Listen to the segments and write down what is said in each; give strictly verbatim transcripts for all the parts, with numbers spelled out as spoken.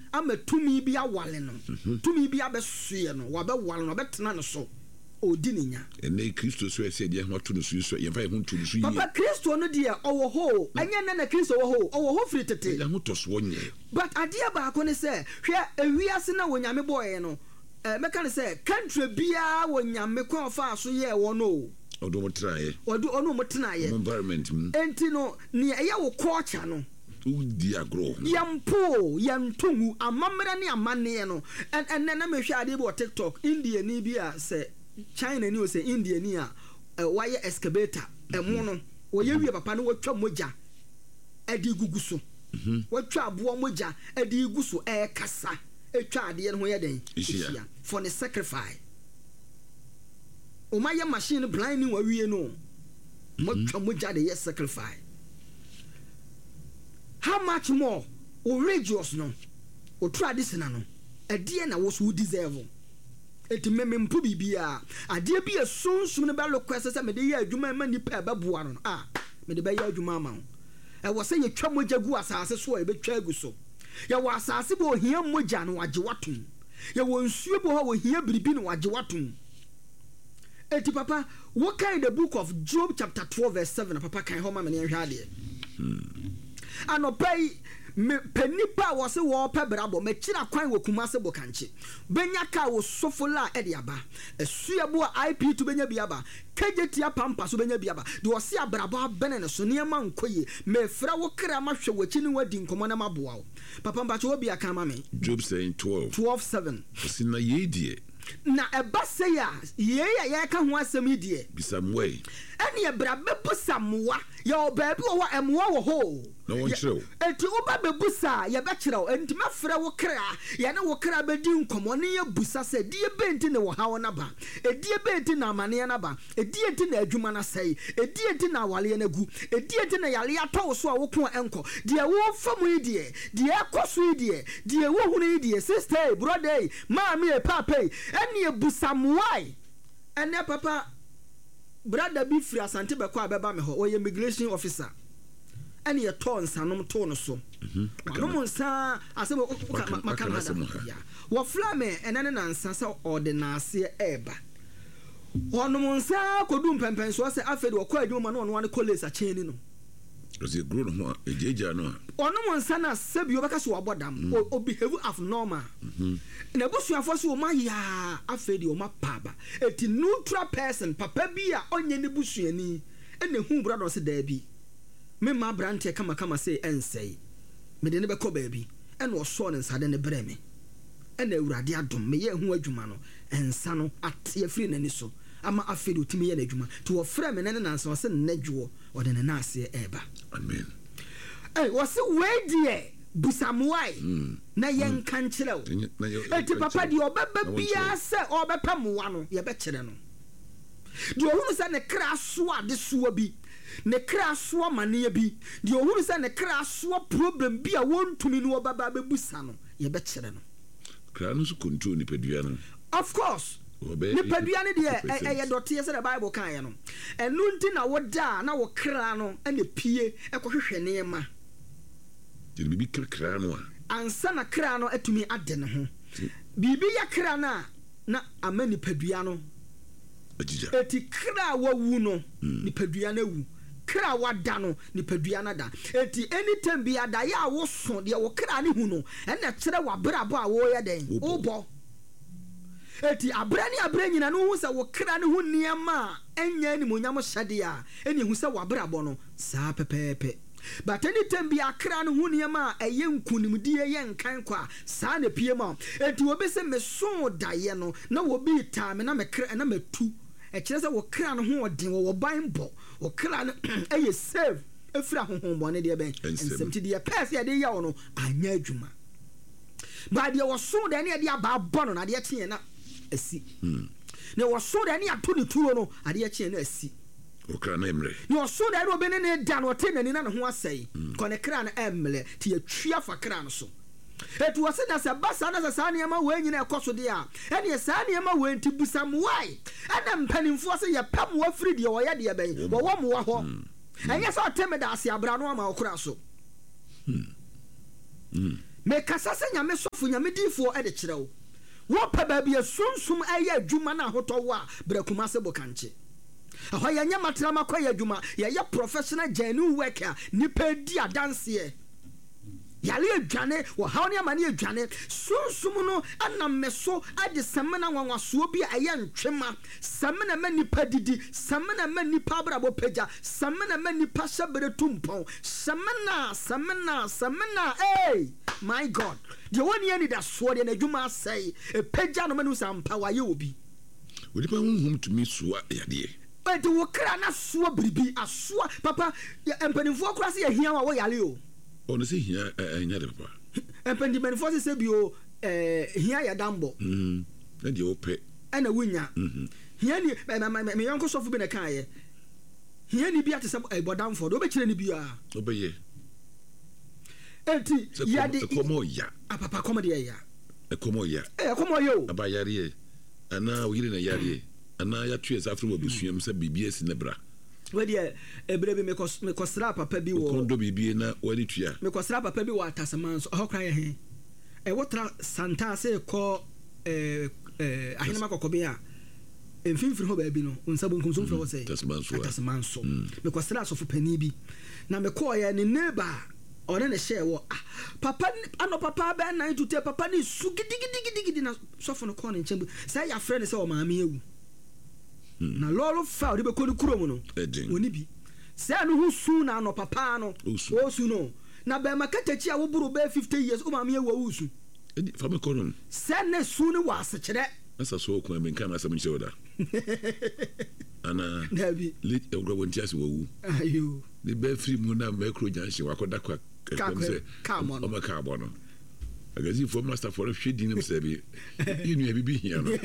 ama tumi bi awale no tumi bi abesue no wabɛwale no bɛtena no so odi ne nya ene Kristo so ese de ho to no so so ye fa ho to no so yi papa Kristo no de owo ho anya na na Kristo wo ho owo ho firi tete ya ho to so nye but adia ba ko ne se hwe ewiase na wonyame boye no eh meka ne se country bia wonyame ko fa so ye wo no odo mo traye odo ono mo tenaye environment enti no ne ye wo culture no udi agro yampo yantungu amamra ne amane no en en na mehwe ade bo TikTok India ni bia se China ni o se India ni a why excavator emo no wo ye wie papa no watwa moja adi guguso watwa abo moja adi guguso e kasa etwa ade no ho ye den ishia for the sacrifice o ma ye machine blind ni wa wie no watwa moja de ye sacrifice. How much more religious no o traditional no ade na wo so deserve eti meme mpu bibia ade bi esunsun ne ba request say me de ye adwuma ma nipa ba boa no ah me de ba ye adwuma ma e wo say ye twa moja gu asase so e be twa agu so ye wo asase bo hia moja no wage watum ye wo nsuo bo ho wo hia biribi no wage watum eti papa what kind the book of Job chapter twelve verse seven papa kan ho ma me ne hwa de anopai me penipa wo se wo pe brabo me kira kwan wo kuma se bo kanche benya ka wo sofola e de aba esua bo I P to benya biaba kajetia pampa so benya biaba de wo se abrabo abene ne so ne ma nkoye me fra wo kra ma hwe wachi ni wadi nkomo na maboa wo papa mba che wo bia kan ma me Job saying twelve twelve seven sina ye die na eba se ya ye ya ye ka ho asem die bisamwe ene ye bra bebu samwa ye obabi wo emwa wo ho no one show enti oba bebusa ye be kire enti mafra wo kra ye na wo kra be di nkomo ne ye busa se die benti ne wo hawo na ba edie benti na amane na ba edie enti na adwuma na sei edie enti na wale na gu edie enti na yale ato so a wo ko enko die wo famu idie die ekoso idie die wo hunu idie sister brother mama e papa ene ye busa mwai ene papa brother bi free asante be kwa beba me ho o immigration officer ene ye ton sanom to no so no nsa asebo makanada ya wo flame ene ne nansa se ordinance eba ono nsa kodum pempen so se afedi wo kwa adwuma no no ne college a chain no ose grow no ejeja no ono nsa na sebi obeka so abodam o behave abnormal na busuafo so ma ya afedi o ma paba eti neutral person papa bi a onye ne busuani ene hu brother se da bi me ma brante kama kama say ensei me de ne be ko ba bi ene o so ne nsade ne breme ene awurade adom me ye hu adwuma no ensa no ate afiri nani so ama afedi otimi ye na adwuma to wo frɛ me ne ne nansa se nnadwo o de ne na ase eba amen eh wo se we die busamwai na yen kan kirew eti papa di obeba bia se obepɛ moa no ye be kire no di ohunu se ne kra so ade so bi ne kra so mane bi di ohunu se ne kra so problem bi a wontumi no obaba bebusa no ye be kire no kra no so control ni pedua no of course ni pedua ne de e ye dote ye se the Bible kan ye no enu nti na woda na wo kra no ene pie ekohwehwe ne ma bibi kra no ansa na kra no atumi ade ne ho bibi ya kra na na amani pedua no ajija eti kra wawu no ni pedua na wu kra wada no ni pedua na da eti anytime bi ada ya wo so de wo kra ne hu no ene kire wa brabo a wo ye den obo eti abrani abrani na no hu se wo kra ne hu niema enya ni monyam hyade a eni hu se wa brabo no saa pepepe but anytime bi akra no hu niema eye nkunimdie ye nkan kwa saa na pie ma eti wo be se me so daye no na wo bi ta me na me kra na metu e kire se wo kra no hu odin wo Bible wo kra no eye save efira honhombone de ben ensem de pass ya de ya wo no anya adwuma ba de wo so de ne de aba bono na de tie na asi ne wo so de ne ato ne tuo no ade tie na asi okra na emre no so da ro be ne da no te nani na ne ho asai ko ne kra na emle ti atwa fa kra no so etu wase na se basa na sa ne ma we nyina ekoso de a ene sa ne ma we nti busam why ana mpanimfo se ye pam wa free de wo ye de ben wo wo mo wa ho enye so teme da ase abra no ma okra so me kasa se nyame sofo nyame difo e de kire wo wo pa ba bia sunsum eye adwuma na hoto wo a brakuma se bokanche aho ya nya matra makoya adwuma ya ya professional genuine worker nipa di adanse yale adwane wo hawne amane adwane sunsum no anam meso ade semena nwanwaso bi aye ntwema semena manipa didi semena manipa brabo peja semena manipa sebere tumpon semena semena semena eh my god the one ye need aso de na adwuma say peja no manu sampa wa ye obi we dey hum to me so yade but wo kra na so biribi aso papa empanimfo kra se ye hia wa wo yale o on say hia nya de papa empanimfo se se bio eh hia ya dambo mhm na de ope ana wunya mhm hia ni me yonko sofo bi na kan ye hia ni bi atese bodamfo do be kire ni bi a obeye enti ya de komo ya apapa komo de ya komo ya eh komo yo abayare ana oyire na yare ana ya tue sa afro obesuam se bibie si nebra we de ebre bi me kos me kosra papa bi wo kondo bibie na wani tua me kosra papa bi wo ataseman so ho kra ye he e wotra santa se ko eh eh ahinama kokobe a emfimfiri ho ba bi no unsabo nkumso mfro wo se ataseman so me kosra so fo pani bi na me ko ye ne neighbor ore ne share wo papa ano papa ba nine to ten papa ni su gidigidigidi na so fo no ko ne nchembu say ya friend say o maame ewu na lolo fa ode be ko ni kurom no woni bi say no hu su na no papa no o su no na be makatachi a wo buru be fifty years o maame ewu wo su edi fa me koron say na su ni wa se kire asa so ko me kan asa me chewoda ana nabi lit e gro won tiase wo wu ayo the be free mu na micro junction wakoda kwa se come on o ma ka bono agazi for master for hwedi nim se bi inu e bibi hia no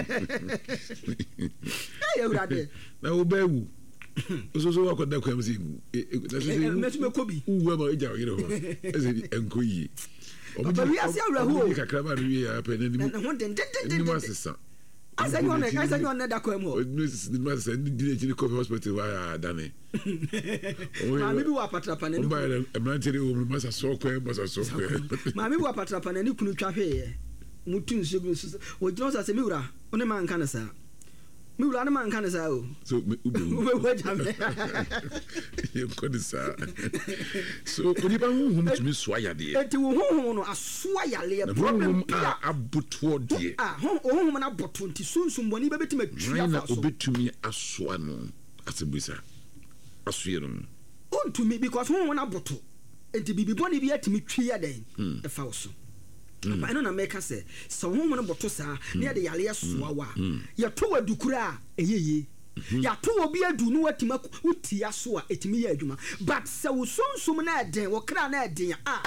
ayo rade na wo ba wu so so wakoda kwa msi na so me me ko bi uwa ma eja yire ho eze enko yi Papa wi ase awrahu o kakra ba wi ya pe na ni na ho den den den ni masesa asa nyo na asa nyo na da kwa mu ni masesa ni di ni ko hospital wa ya dane ma mi bi wa patrapa na ni ba ya emrantere o masesa so kwa masesa so kwa ma mi bi wa patrapa na ni kunu twa hwe ye mutun segun o jino sa se mi wura one man kan sa mi wura na man kan sa o so ubu we we jam ye ko di sa so ko di ba hum to mi so ayade enti wo hum no aso ayale problem a abuto de ah hum hum na boto nti sunsun boni be betima twa na obetumi aso ano asebisa aso ye no ontumi because hum na boto enti bibi boni bi atimi twa den e fa so ba no na meka se so hum no boto sa na de yale soa wa ya to wadukura eyeye ya to obi adu no watima utia so a etimi ya adwuma but se wo sunsum na den wo kra na den ah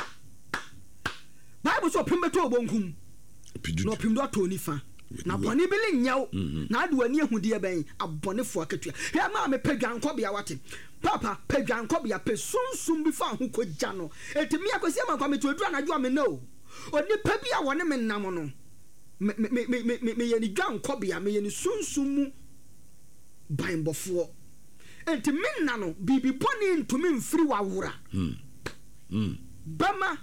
Bible so pembeto obonkum no pemdo to nifa na boni bele nyaw na ade wani ehudie ben abonefo akatua ya ma me pedwanko bia wate papa pedwanko bia pe sunsum bi fa ho koja no etimi akosi ma kwa meto adura na jo me no oni pa bia woni me nam no me me me me me yeni dwanko bia me yeni sunsum mu bainbofo enti minna no bibi boni ntumi mfiri wawura mm mm bama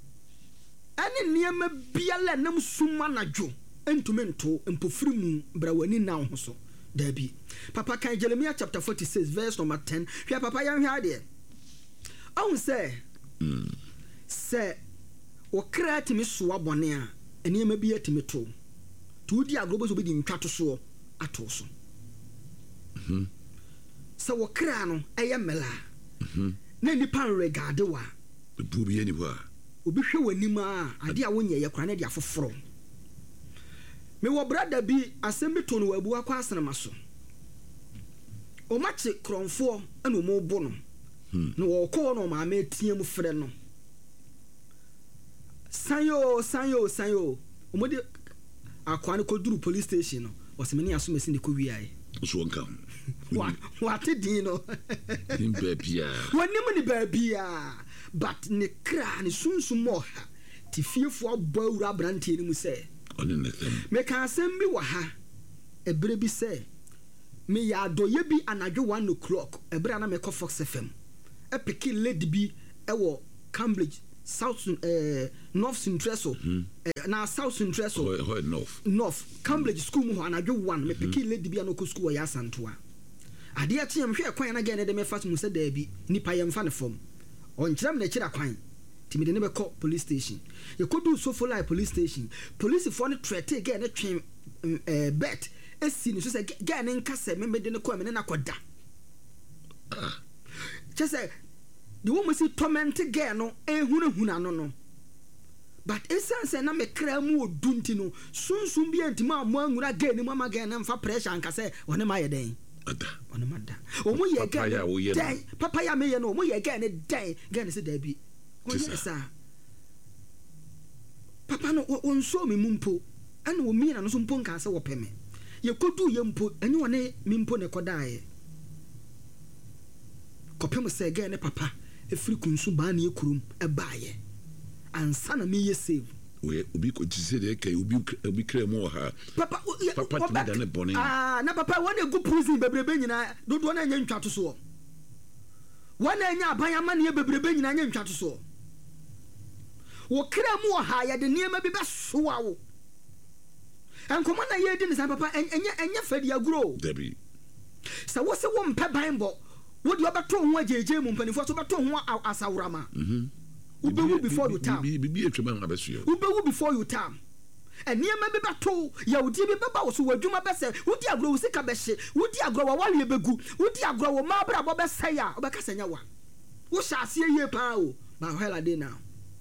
ani niema biala nam suma najo entumi nto empofiri mu brawani na ho so dabi papa kan Jeremiah chapter forty-six verse number ten hwa papa yan hwa de on say mm say o create mi so abone a eniema bi atimi to to di agrobo so bi di ntwato so ato so mhm so wo kra no eye mela mhm na nipa regade wa bu bi ani wa obi hwe wanima ade a wonye ye kra na de afoforo me wo brother bi asem bi to no wabu akwa asenema so o machi kronfo ana o mo bo no no wo ko no ma ma tiam frɛ no sanyo sanyo sanyo o mo de akwa ne koduru police station no o se me ni aso mesi ne ko wiae so wonka wa wate din no nim babia wonim ni babia but ne kra ne sunsum mo ha ti fiefo abawura brantie ni mu se oni netem me kan asem bi wa ha ebre bi se me ya doye bi anadwo one o'clock ebre na me ko Fox F M epiki lady bi e wo Cambridge south uh, north central uh, na south central ho north north Cambridge school mu ho anadwo one me pikin lady bia no ko school ya santoa ade a tiam hwe kwan na ge ne de me fast mu se da bi nipa yem fa ne fom on kiram na kira kwan timi de ne be call police station ye kodu so for like police station police for ne threat ge ne twen eh bet esi ni so se ge ne nka se me me de ne ko me ne na koda just say the woman see torment ge no ehunu huna no no but essence na me kra mu odunti no sunsun bi antima mo anwura ge ni mama ge na mfa pressure anka se one ma ye den ada one ma da o mo ye ge den papa ya me ye no o mo ye ge ne den ge ne se da bi o ye sa papa no on so me mumpo ana o mi na no so mpo nka se wo peme ye kodu ye mpo eni wone mi mpo ne kodae kopem se ge ne papa efiri kunsu ba na ekurum e baaye ansa na me ye save we obi ko tise de kai obi obi kra mu ha papa papa timi da ne bone ah na papa wona gu prison bebrebe nyina dodo na nya ntwato so wona nya aban ama ne bebrebe nyina nya ntwato so wo kra mu ha ya de niema bi besoa wo enkomo na ye di ne san papa enye enye fadi aguro debi sa wo se wo mpe bible wo di obato ho ajeje mu mpanifo so beto ho asawrama mhm ubewu before you time bibi etwema ngabesuo ubewu before you time eniema bi beto ya odi bi beba wo so wadwuma bese wodi agro wo sika behye wodi agro wa wale begu wodi agro wo ma bra bo bese ya obeka sanya wa wo sha ase ye pa o ma hwela de now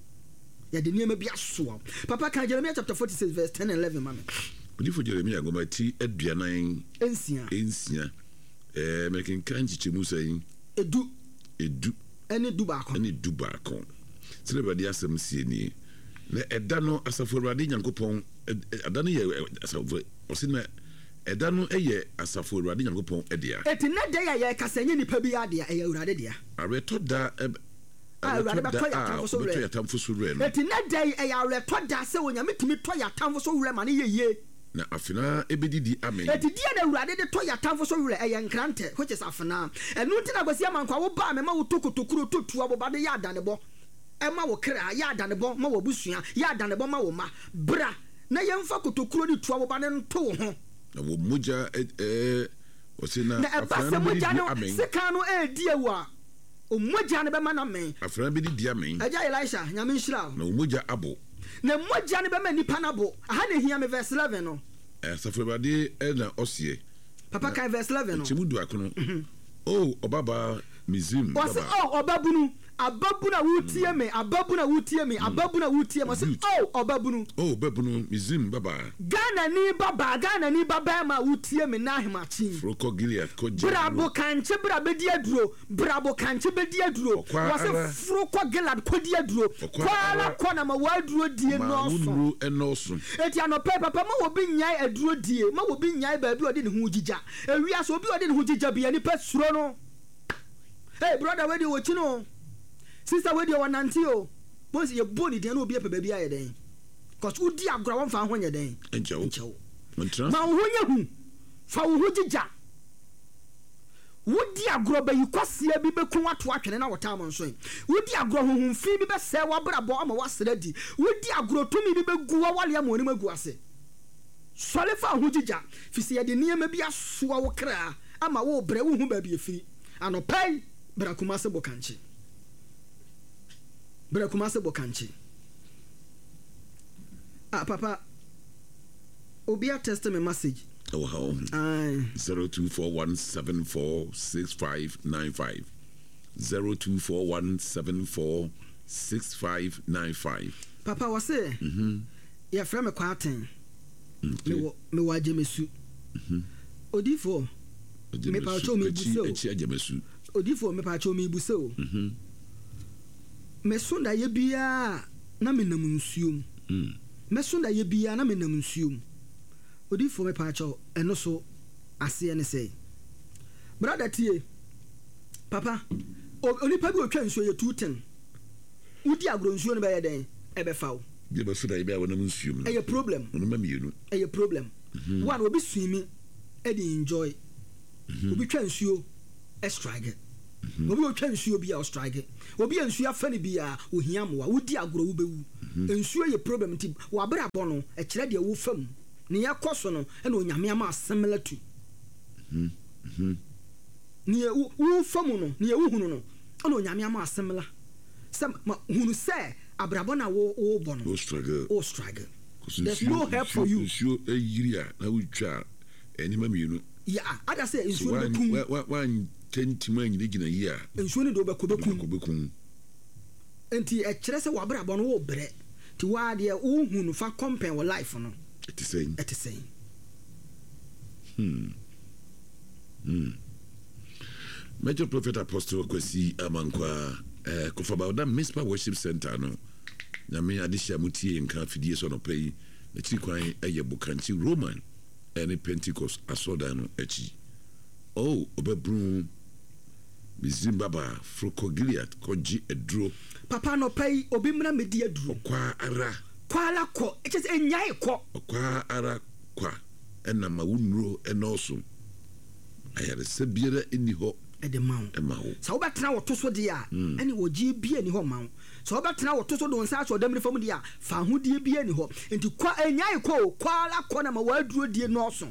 ya de niema bi aso papa kan Jeremiah chapter forty-six verse ten and eleven mama odi fo Jeremiah go ma ti aduanan ensia ensia eh making kanji chimu say edu edu ene du ba ko ene du ba ko Celebrity asem sie ni na eda no asafo Awurade Nyankopon eda no ye asafo osina eda no eye asafo Awurade Nyankopon edia eti na de ya ye kasanye nipa bi adia eye Awurade dia areto da Awurade ba to ya tamfo so re tamfo so re no eti na de eye areto da se onyame timi to ya tamfo so re ma ne ye na afina ebedidi amen eti dia na Awurade de to ya tamfo so re eye nkrante which is afina enu nti na gosia mankwa wo ba me ma wo tokotokuro totu abo ba de ya danebo ema wo kra ya danebo ma wo busua ya danebo ma wo ma bra na yemfa kotokuro ni tu abo ba ne nto ho na wo moja eh osina afina moja no sika no e die wa o moja ne be ma na men afina be di amen aja Elisha nyame nhira na wo moja abo na moja ne be ma nipa na bo aha na hia me verse eleven no eh safrabade e na osie papa kai verse eleven no chimudu akono oh obaba mizim baba oh obabunu ababuna wutie me ababuna wutie me ababuna wutie me say oh obabunu oh babunu mizim baba Ghana ni baba Ghana ni baba ma wutie me na ahemachi froko Gilead ko je brabo kanche brabo di aduro brabo kanche be di aduro wase froko Gilead ko di aduro kwala kona ma waduro die no so ma enoso eti anope papa ma obi nyai aduro die ma obi nyai ba bi odi ne hu jija ewia so obi odi ne hu jija bi ani pa suro no hey brother we di wo chi no sister we dey wananti o boss ye boni den no obi epe baabi aye den cause udi agora won fa ho nye den enchewo enchewo montra ma ho nye hu fa wo hujija wudi agora ba yikwasia bi beku wato atwene na wota am nso wudi agora ho humfi bi be se wa brabo ama wasera di wudi agora tumi bi begu wa wale am oni magu ase sole fa hujija fisi ye de niema bi asoa wo kra ama wo bre wo hu baabi efiri anopai bra kuma se bokanchi Bra kumase bokanchi. Ah papa Obia test me message. Oh how. Aye. zero two four one seven four six five nine five zero two four one seven four six five nine five. Papa was say. Mhm. Ya frame me kwaten. Me me waje mesu. Mhm. Odifo. Me pa cho me buso. Echi aje mesu. Odifo me pa cho me buso. Mhm. Mesunda ye bia na menam nsuom mm mesunda ye bia na menam nsuom odifo me paacho eno so ase ne say brother tie papa onipa bi otwa nsuo ye two ten udi agro nsuo ne be ye den e be fawo bi be suda ye bia wona nsuom e ye problem no ma mienu e ye problem one obi suimi e dey enjoy obi twa nsuo e strike obi otwa nsuo bi a o strike obi nsuo afani bi a ohia mo wa wodi agoro wo bewu nsuo ye problem ti wa bra bo no e kire de wo fam ne yakoso no e na onyame ama asemela tu mhm mhm ne wo fam no ne wo hunu no e na onyame ama asemela sam ma hunu se abrabo na wo wo bo no o struggle o struggle there's no help for you nsuo e yiria na wo twa enima mienu yeah ada say nsuo de kun wa wa tentima nyine gina yi a nsuo ne do be kobekun kobekun enti e kire se wa brabo no wo bre ti wa de wo hunu fa compare wo life no it is saying it is saying hmm hmm Major Prophet Apostle Kwesi Amankwa eh ko fa ba da Mispa Worship Center no na me adihia mutie nka fidie so no pay na chi kwan eye bukanchi Roman any Pentecost asoda no echi oh obebru Bizimbaba Froko Gilead koji edro papa no pay obi mra medi aduro kwa ara kwa la ko it is enyai ko kwa ara kwa ena mawunro enoso ayare sebiere eni ho ede mawo emawo sa obetena woto so de a ene wogie bia ni ho mawo sa obetena woto so do nsa so damri fam de a fa hodie bia ni ho enti kwa enyai ko kwa la ko na ma waduro die no so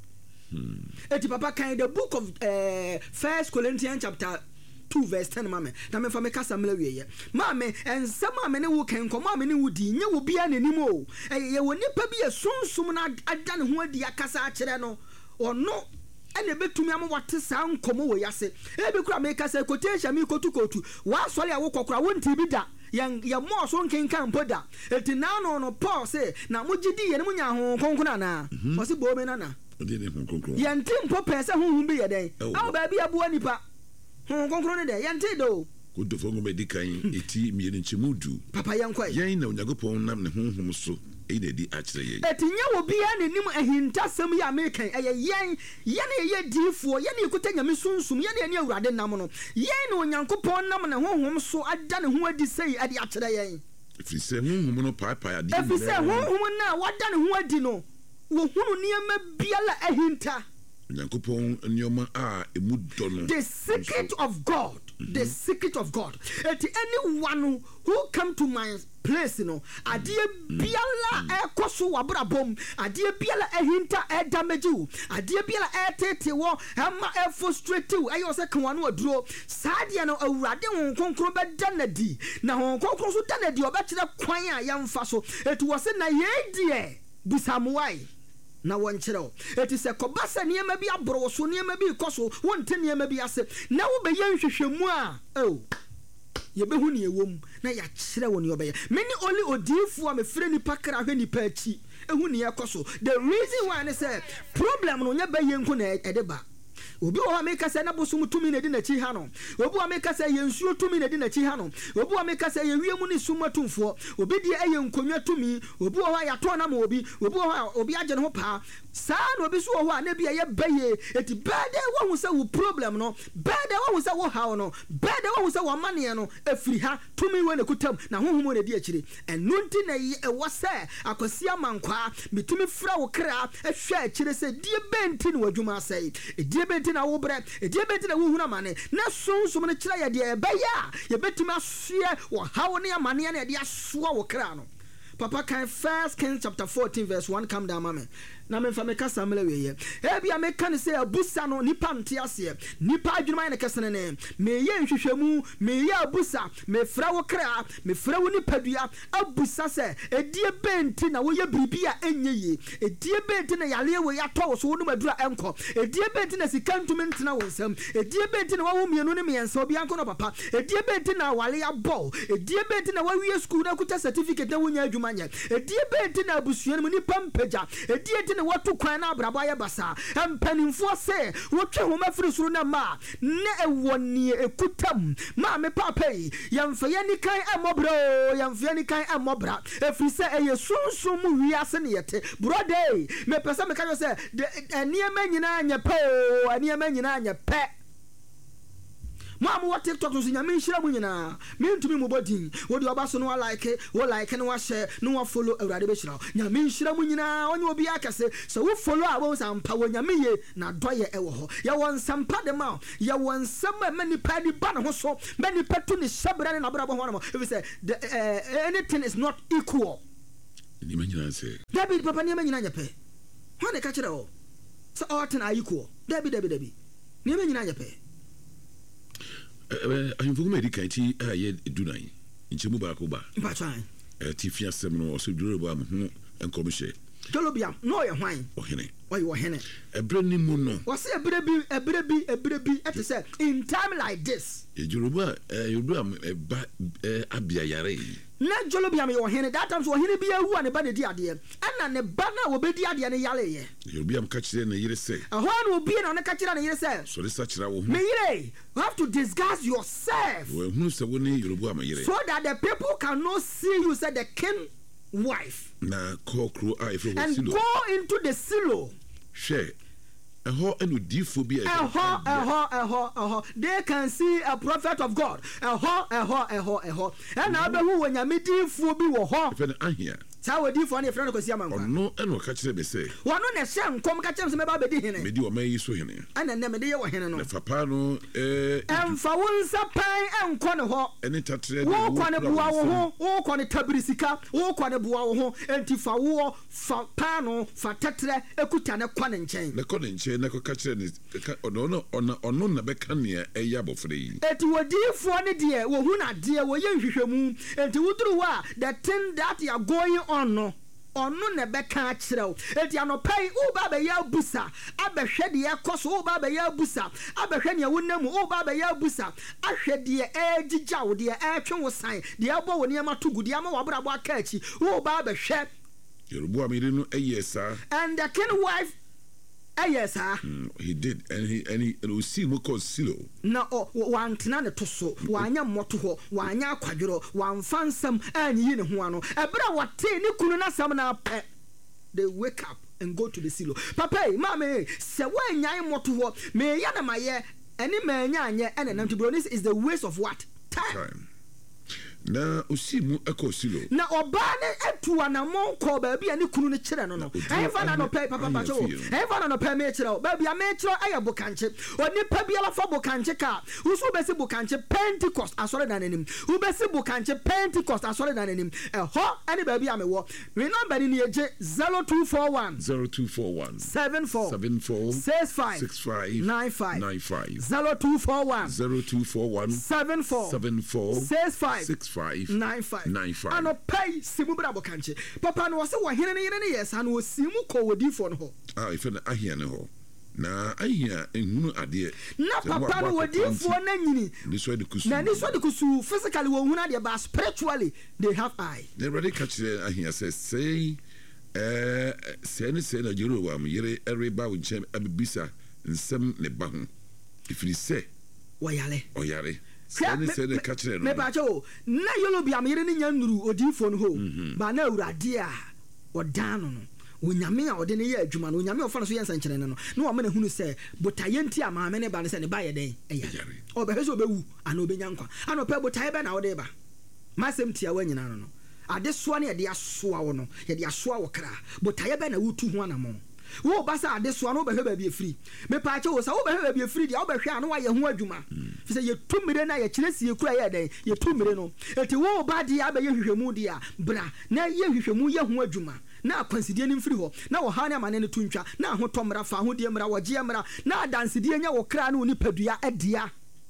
hmm eti papa kan the book of uh, First Corinthians chapter two verse ten mame na me fa me kasa mla wieye mame ensa mame ne wo kan ko mame ne wo di nye wo bia nanim o ye wo nipa bi esunsum na ada ne ho adi akasa a kire no ono ene betumi am wate sa nkomo wo yase e be kura me kasa quotation mi kotu kotu wa sori a wo kokora wo nti bi da yan ya mo so nkenkan poda eti na no no Paul say na mugidi ye ne munya ho konkona na o se bo me na na odi ne ho konkona yan timpo pese ho hu bi ye den aw ba bi abuo nipa ho konkona ne de yan ti do ko do fo ngome dikan eti mi ne nchimudu papa yan kwai yan na onyagopon nam ne honhom so e na di akire ye etinya wo bia ne nim ahintasem ya mekan eye yen yen ye difuo yen ikuta nyame sunsum yen ne awurade nam no yen na onyankopon nam ne honhom so ada ne ho adi sei ade akire yen if say honhom no papa ade if say honhom na wada ne ho adi no wo hunu niam bia la ahinta onyankopon nyoma a emu do no the secret of God mm-hmm. the secret of God eti anyone who come to my place no adie biala e koso wabrabom adie biala ehinta e damage you adie biala e tete wo ama e frustrate you ayo se kan wanu aduro saade no awurade won konkro be danadi na won konkro so danadi obekire kwan a yemfa so eti wo se na ye die busamwai na won kire eti se kobasa niema bi abro so niema bi koso wonte niema bi ase na wo be yen hwehwemu a oh yebehu ne ewom na ya kire woni obeye meni only odifu am frɛ ni pakra hwe ni pachi ehu ne yakoso the reason why ne say problem no nya baye nko na edeba obi o make say na bosum tumi na di na chi ha no obi o make say yensuo tumi na di na chi ha no obi o make say yewiemu ni sumatumfo obi di eye nkonwa tumi obi o ya to na ma obi obi o obi agye ne ho pa sa no obi so ho a na bia ye baye eti bade wo hu say wo problem no bade wo hu say wo ha no bade wo hu say wo mane no afiri ha tumi we na kutam na honhom na di akire enunti na e wo say akosia mankwa mitumi fra wo kra ehwa akire say die benti na wadwuma say e die benti na wo bre e die benti na wo hu na mane na sonsum na kira ye de e baya ye betumi asoe wo ha wo ne amane na de asoa wo kra no papa kan First Kings chapter fourteen verse one come down mama na me fa me kasa mele weye e bia me kan say abusa no nipa nte ase nipa adwuma ne kasa ne me ye nhwehwemu me ye abusa me fra wo kra me fra wo nipa dua abusa se edie benti na wo ye bibia enye ye edie benti na yale we ya to so wo no madura enko edie benti na sikantumi ntena wo nsam edie benti na wo mienu ne miensa obi anko no papa edie benti na wale ya bo edie benti na wa wie school na kuta certificate na wo nya adwuma nya edie benti na abusuan mu nipa mpaja edie ne watu kwan na abrabo ya basa empanimfo se wotwe homa firi suru na ma ne ewoni ekutam ma me papa yi yamfa yani kan amobro yamfa yani kan amobra efiri se eye sunsum wi ase ne yete brother me pesa me kan se eniema nyina anya pe eniema nyina anya pe Mama what TikTok so nyame nhira mu nyina me ntumi mo bodin wo de oba so no like wo like no wa share no wa follow awurade be hira nyame nhira mu nyina onye obi akase so wo follow a wo sampa wo nyame ye na doye e wo ho ye won sampa de ma ye won sam mani pa ni ba ne ho so mani patu ni shabra ne na bra bo ho no if say anything is not equal ni manyina say David papa ni manyina nya pe ho ne ka kire o so all ten are equal David David David ni manyina nya pe eh ayun fugu medika ti aye dunai nchemu ba ko ba pa twan eh ti fi asem no so duro ba ho enkom hye Jolobiam no ye hwan ohene oy ohene ebre ni mu no wose ebre bi ebre bi ebre bi et say in time like this e Joloba eh Joloba e ba abia yare na Jolobiam ye ohene that time so ohene bi awu ane ba de di ade na ne ba na wo be di ade ne yale ye Jolobiam ka kire na yire say ehwa na obi na ne ka kire na yire say so le sa kire wo me yire you have to disguise yourself we hunu se wo ni Joloba yire so that the people cannot see you say the king wife na call crew I for and silo go into the silo share eho enu difo bi eho eho eho eho they can see a prophet of God eho eho eho eho and abehu wonyame difo bi wo ho ife na ahia sa wo difo na friend ko sia man kwa ono enu ka kire be say wono na hye nkom ka kire se me ba be di hene me di o mai so hene ana na me de ye wo hene no na papa no eh emfa wonsa pan enko ne ho eni tatre wo kwa ne bua wo ho wo kwa ne tabirisika wo kwa ne bua wo ho enti fa wo fa pano fa tatre ekuta ne kwa ne nchen na ko ne nchen na ko ka kire ne ono no ono ono na be ka ne eya bofre yi eti wodifo ne de wo hu na de wo ye nhwehwemu enti wuduru wa the thing that you are going on no ono ne be ka kire wo eti anopai u ba be ya busa abehwe de ekoso u ba be ya busa abehwe ne wonamu u ba be ya busa ahwe de ejija wo de etwe wo san de abo wo ne ma tugu de ama wabrabo aka achi u ba be hwe Yoruba mi no eyesa and the king wife eyesa mm, he did and he and he and we see mo consilo na o wantena ne toso wanya mmoto ho wanya akwadworo wamfa nsam anyi ne ho ano ebra wate ne kunu na sam na pe they wake up and go to the silo papa mama se wanya mmoto ho me ya na maye eni manya anye ene nam to this is the waste of what time, time. Na usimu eko silo na oba ne etu anamon ko ba bia ne kunu ne kire no no enfa na no pay papa pacho enfa na no pay me kire ba bia me kire aye bokanche oni pa bia la fa bokanche ka usu be se bokanche Pentecost asore dan anim u be se bokanche Pentecost asore dan anim eho ani ba bia me wo me number ni eje zero two four one zero two four one seven four seven four six five six five nine five nine five zero two four one zero two four one seven four seven four six five six five nine five nine five ano pay simu bra bokanche papa no wose wo hene ne yene ne yesa no simu ko wodi fo no ho ah ife na ahia ne ho na ahia ehunu ade na papa no wodi fo na nyini ni so de kusu na ni so de kusu physically wo hunu ade but spiritually they have eye ne ready catch ahia say say eh say ne say na jero wa m yere ereba wo chem abibisa nsem ne ba ho ifiri say woyale oyare Sani se de kachire no. Me ba cho na yolo bia me yere ne nya nuru odifo no ho. Ba na awurade a odan no no. Onyame a ode ne ye adwuma no onyame ofa no so ye nsankyere no. Na wo mena hunu se botaye nti a maame ne ba ne se ne ba ye den eya. O be hwe so bewu ana obenya nkwa. Ana opa botaye be na wo de ba. Masem tia wa nyina no no. Ade soa ne ye de asoa wo no. Ye de asoa wo kra. Botaye be na wutu ho anamo. Wo basa ade so no behwe ba bia free me pa che wo sa wo behwe ba bia free dia wo behwe ano wa ye ho adwuma fi se ye tumire na ye kire sie kura ye den ye tumire no eti wo ba dia ba ye hwehwemu dia bra na ye hwehwemu ye ho adwuma na akwansidie ni mfiri ho na wo ha ne amane ne tuntwa na ho tomra fa ho die mra wo je mra na adansidie nya wo kra na oni padua adia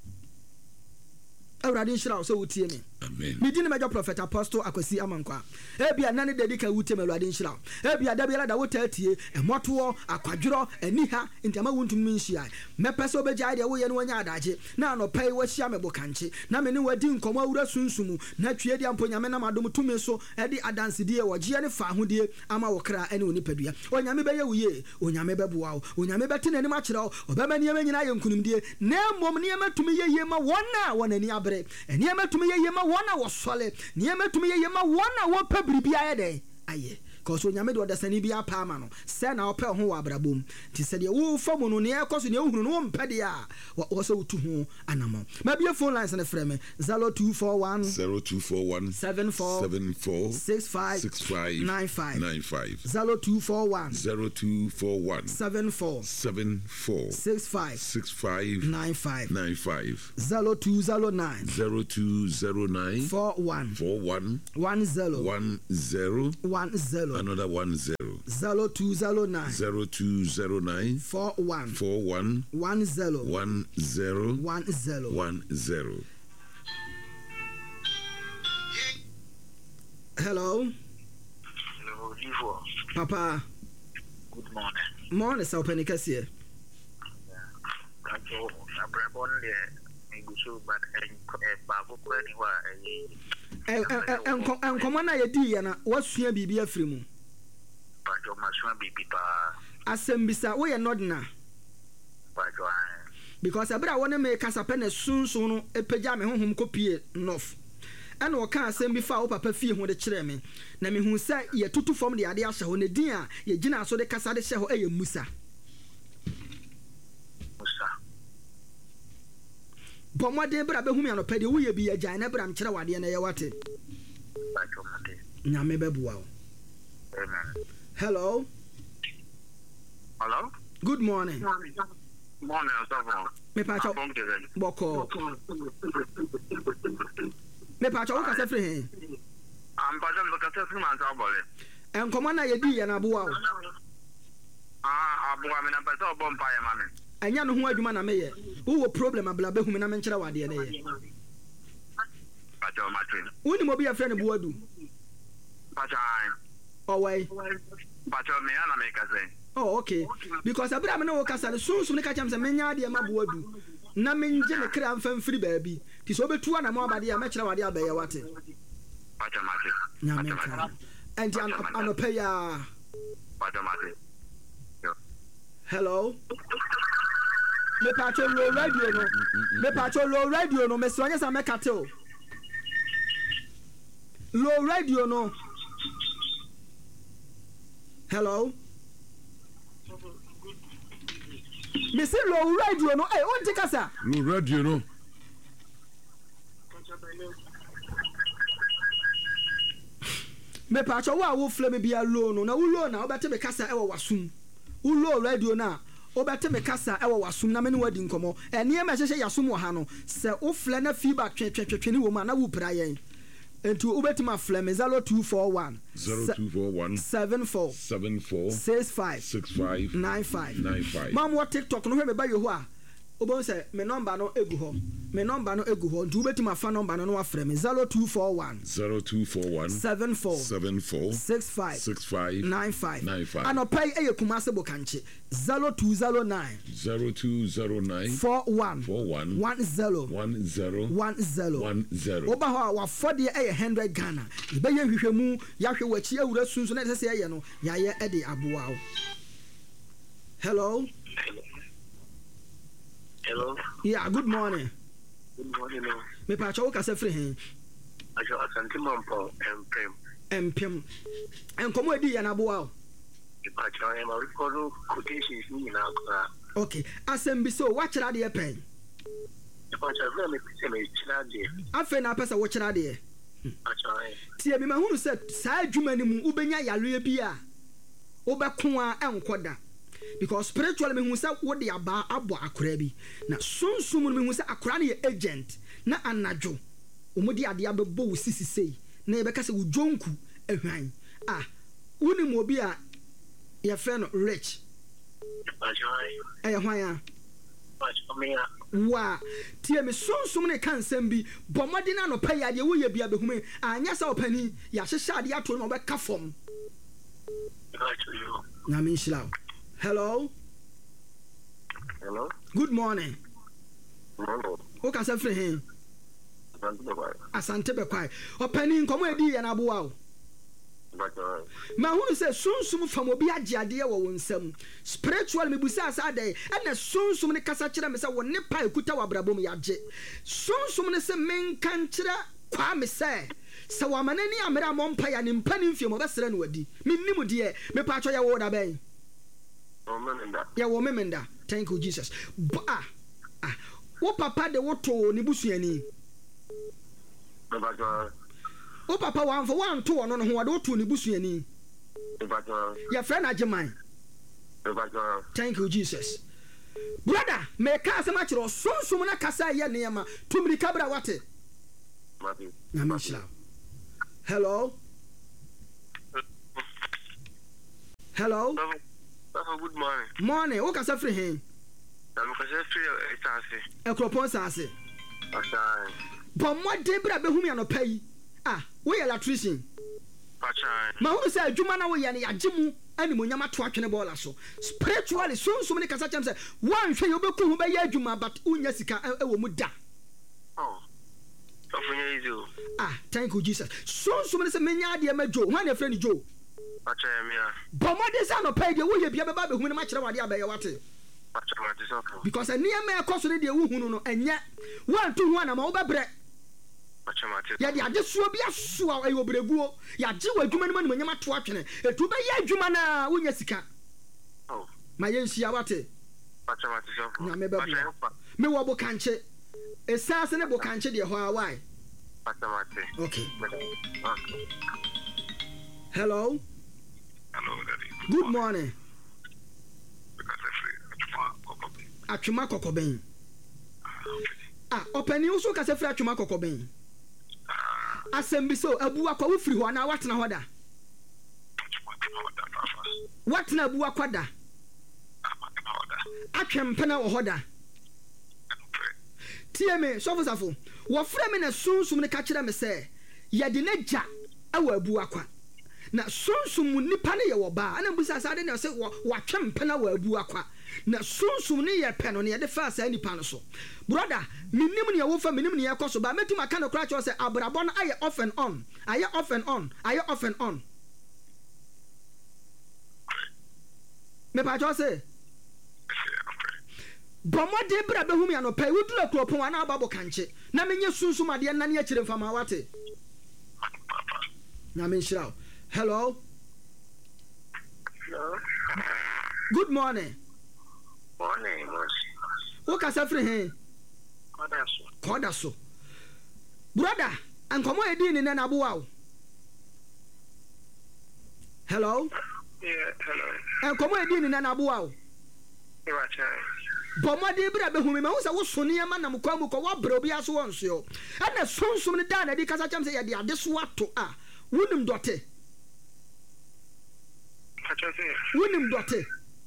awurade nhyira wo so wotie me amen me dine major prophet apostle akwasi amankwa ebia nane dedika wotie me awurade nhyira wo ebia da bia da wotatie emoto akwadworo aniha ntama wontum nhyia mepese obegya de wo ye no nya adaje na anopai wo hia me bokanche na me ne wadi nkomo awura sunsumu na twie dia mponyame na madom tumi so e di adanside wo gye ne fa hodie ama wo kra ene oni padua onyame beye wuye onyame beboa wo onyame bete nanim akira wo obema niam nyina ye nkunumdie na mom niam atumi ye ye ma wona wonani abre eniam atumi ye ye ma wona wo sole niam atumi ye ye ma wona wo pabiribia ye den aye cause onyame de odasani bi apa ama no se na opɛ ho wa abrabom ti se de wo fa mu no ne ekoso ne ohunu no wo mpɛ de a wo se wotu ho anamo ma bia phone lines na frɛ me zero two four one zero two four one seven four seven four six five six five nine five nine five zero two four one zero two four one seven four seven four six five six five nine five nine five zero two zero nine zero two zero nine four one four one one zero one zero one zero another one zero zero two zero nine zero two zero nine four one four one one zero one zero one zero one zero. Hello. Hello, Divo. Papa. Good morning. Morning, Sao Penicassia. Kanto abrabon de ngusu but eh babu ko ni wa eh en en en komana ye di ya na wasua bibia afiri mu bajo masua bibi pa asembisa wo ye nodna bajo an because abra wona me kasa pe na sunsun no epagya me honhom kopie nof ana o ka asem bi fa wo papa fie ho de kire me na me hu sa ye tutu fom de ade ahye ho ne din a ye gina so de kasa de hye ho eye musa musa bomode bra be humi anopɛ de wo ye bi agyan na bra mkire wade na ye wate bajo mate nyame bebuwa wo. Amen. Hello. Hello. Good morning. Morning, Osavo. Me pacho boko me pacho wo kasa free he am bajo lo kasa free man sabole en komana ye di ya na boa wo ah abuwa me na pesa obom pa ya mame anya no ho adwuma na meyɛ wo problem abla behum na menkyerɛ wade ne yɛ bajo mate woni mo bi afrɛ ne boadu bajo an owai bajo me ana me kasa oh okay because abra me no wo kasa ne sunsun ne ka kyam sɛ menya ade ma boadu na menje ne kra mfa mfiri baabi ti so betu ana mo abade ya mekyerɛ wade abɛyɛ wate bajo mate nyame nka anti anopɛ ya bajo mate. Hello. Me pacho low radio no. Me pacho low radio no. Me swanya sa me kate. Low radio no. Hello. Me say low radio no. Hey, on take asa. Low radio no. Me pacho wa wo flame bia low no. Na wo low na obete me kasa e wo wasum. Ulo radio na obete me kasa e wo wasum na me ne wadi nkomo ene ma hyehye yasum wo ha no se wo fle na feedback twetwetwetwe wo ma na wo pra yen enti obeti ma fle me zero two four one zero two four one seven four seven four six five six five nine five nine five mam wo TikTok no hwe me ba yo ho a obon se me number no egu ho me number no egu ho nti obeti ma fa number no no afre me zero two four one zero two four one seven four seven four six five six five nine five nine five anopai eye kumase bokanche zero two zero nine zero two zero nine four one four one one zero one zero one zero one zero oba ho wa fode eye one hundred Ghana ibe ye hwehwemu ya hwe wachi awura sunso na sese eye no ya ye e de aboa o. Hello. Hello. Yeah, good morning. Good morning. Me pa chawo kasa free hen. Ajo asante mampo empem. Empem. En komo edi ya na aboa o. Pa chawo e ma record quotations ni na akora. Okay, asem bi so wa kira de pen. Pa chawo me pese me kira de. Afa na pesa wo kira de. Pa chawo. Tie bi ma hunu se sa adwuma ni mu ubenya yaloe bi a obeko a enkoda. Because spiritually me hu say wo de aba abo akora bi na sunsum me hu say akora na agent na anadwo omodi ade abebo wo sisisei na yebeka say wo jonku ehwan ah woni mo bi a ye fe no rich eh hwan ya wa tie me sunsum ne kan sem bi bomodi na no pay ade wo ye bia behume anya sa opani ya hyehye ade ato no obeka fom na me nshila. Hello. Hello. Good morning. Hello. Who can say free him? Asante bekwai. Opani nkomo edi ya na boa o. Ma hu say sunsum fam obi agiade wo wonsam. Spiritual me busa asa dai. Na sunsum ne kasa kire me say wo ne pa ekuta wa brabom ya age. Sunsum ne say men kan kire kwa me say sɛ wamanani amera mompa ya ne mpa ne mfie mo bɛsrɛ no wadi mennim deɛ mepa atwa ya wo da bɛn o memenda ya wo memenda thank you Jesus ba ah wo papa de wo to ne busuani Papa wo papa wan fo wan to no no ho de wo to ne busuani Papa ya frɛ na agyeman Papa thank you Jesus brother me ka asɛm akyerɛ sonsum na kasa yɛ nneɛma tumri kabra wate Mati na me shira hello hello Papa good morning morning wo kasa free hen I'm kasa free etase ekropon sase Pasai bomode bra behumi anopai ah wo yɛ electrician Pasai ma hu sɛ adwuma na wo yɛ ne yagye ani monyam ato atwene bola so spiritually sonsum ne kasa kyem sɛ wanhwɛ yɛ obeku ho bɛyɛ adwuma but unya sika ɛwɔ mu da oh so funya easy ah thank you Jesus sonsum ne sɛ menya ade ma jo ho na frɛ ni jo Pasai mia bomode sa no pai de wo yɛ bia bɛba behumi ne ma kyerɛ wade abɛyɛ wate Pasai mati so because nneɛma ɛkɔ ne de wo hunu no ɛnyɛ wanto ho ana ma wo bɛbrɛ Pasai mati ya de ade suo bia so a ɛyɛ obreguo ya gye wo adwuma no ma nyama to atwene etu bɛyɛ adwuma na wonya sika oh ma yɛ nhyia wate Pasai mati so na me bɛbɔ me wo bo kanche esase ne bo kanche de ho a why Pasai mati okay okay hello hello daddy good morning because I free atwuma kokoben ah opani wo so ka se free atwuma kokoben asem bi so abu akwa wo free ho na watena ho da watena abu akwa da atwempena wo ho da tie me sofo safo wo frɛ me na sunsum ne ka kyerɛ me sɛ yɛde na gya awa abu akwa na sunsum nipa ne yɛ wo ba ana mbusa sa de na sɛ watwempena wa abu akwa na sunsum ne yɛ pɛ no ne yɛde fa sa nipa no so brother minim ne wo fa minim ne yɛ kɔ so ba metum aka no kra kyerɛ sɛ abrabɔ no ayɛ off and on ayɛ off and on ayɛ off and on me pa kyerɛ sɛ bomode bra behumi anopai wodura kropon ana ababo kanche na menye sunsum ade na ne akyire mfama wate na men shiraw hello hello good morning morning boss wo kasa free hen kodaso kodaso brother ankomo edi ni na abuwa o hello yeah hello ankomo edi ni na abuwa o e wa chai bomade bra behumi ma wo sa wo sone ma na mkwa mu ko wo bra obi aso wonso ana sonsum ne da na di kasa kyam se ye de ade so ato a wonim dote acha se wonim dote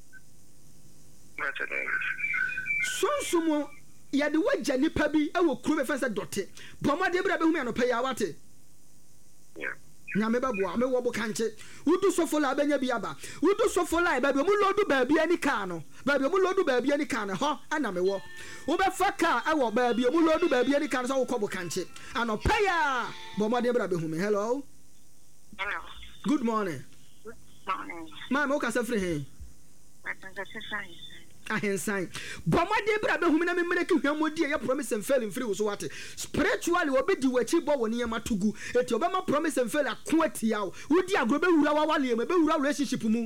acha de sonsum ye de wagya nipa bi e wo kuro be fa se dote bomade bra behumi anopa ya wate yeah nyame babo me wo bo kanche wudu sofola abenya bi aba wudu sofola ba bi mu lodu ba bi ani ka no ba bi mu lodu ba bi ani ka no ho ana me wo wo be fa ka e wo ba bi mu lodu ba bi ani ka no so wo ko bo kanche anopa ya bomade bra behumi hello hello good morning morning ma me o ka sa free hen atanga se sai ahensan bomade bra behumi na me mmereki hwamodi e promise and fail in free so wate spiritually obedi wachi bo woni yema tugu eti obema promise and fail ako atia wo wodi agrobe wura wa wale me be wura relationship mu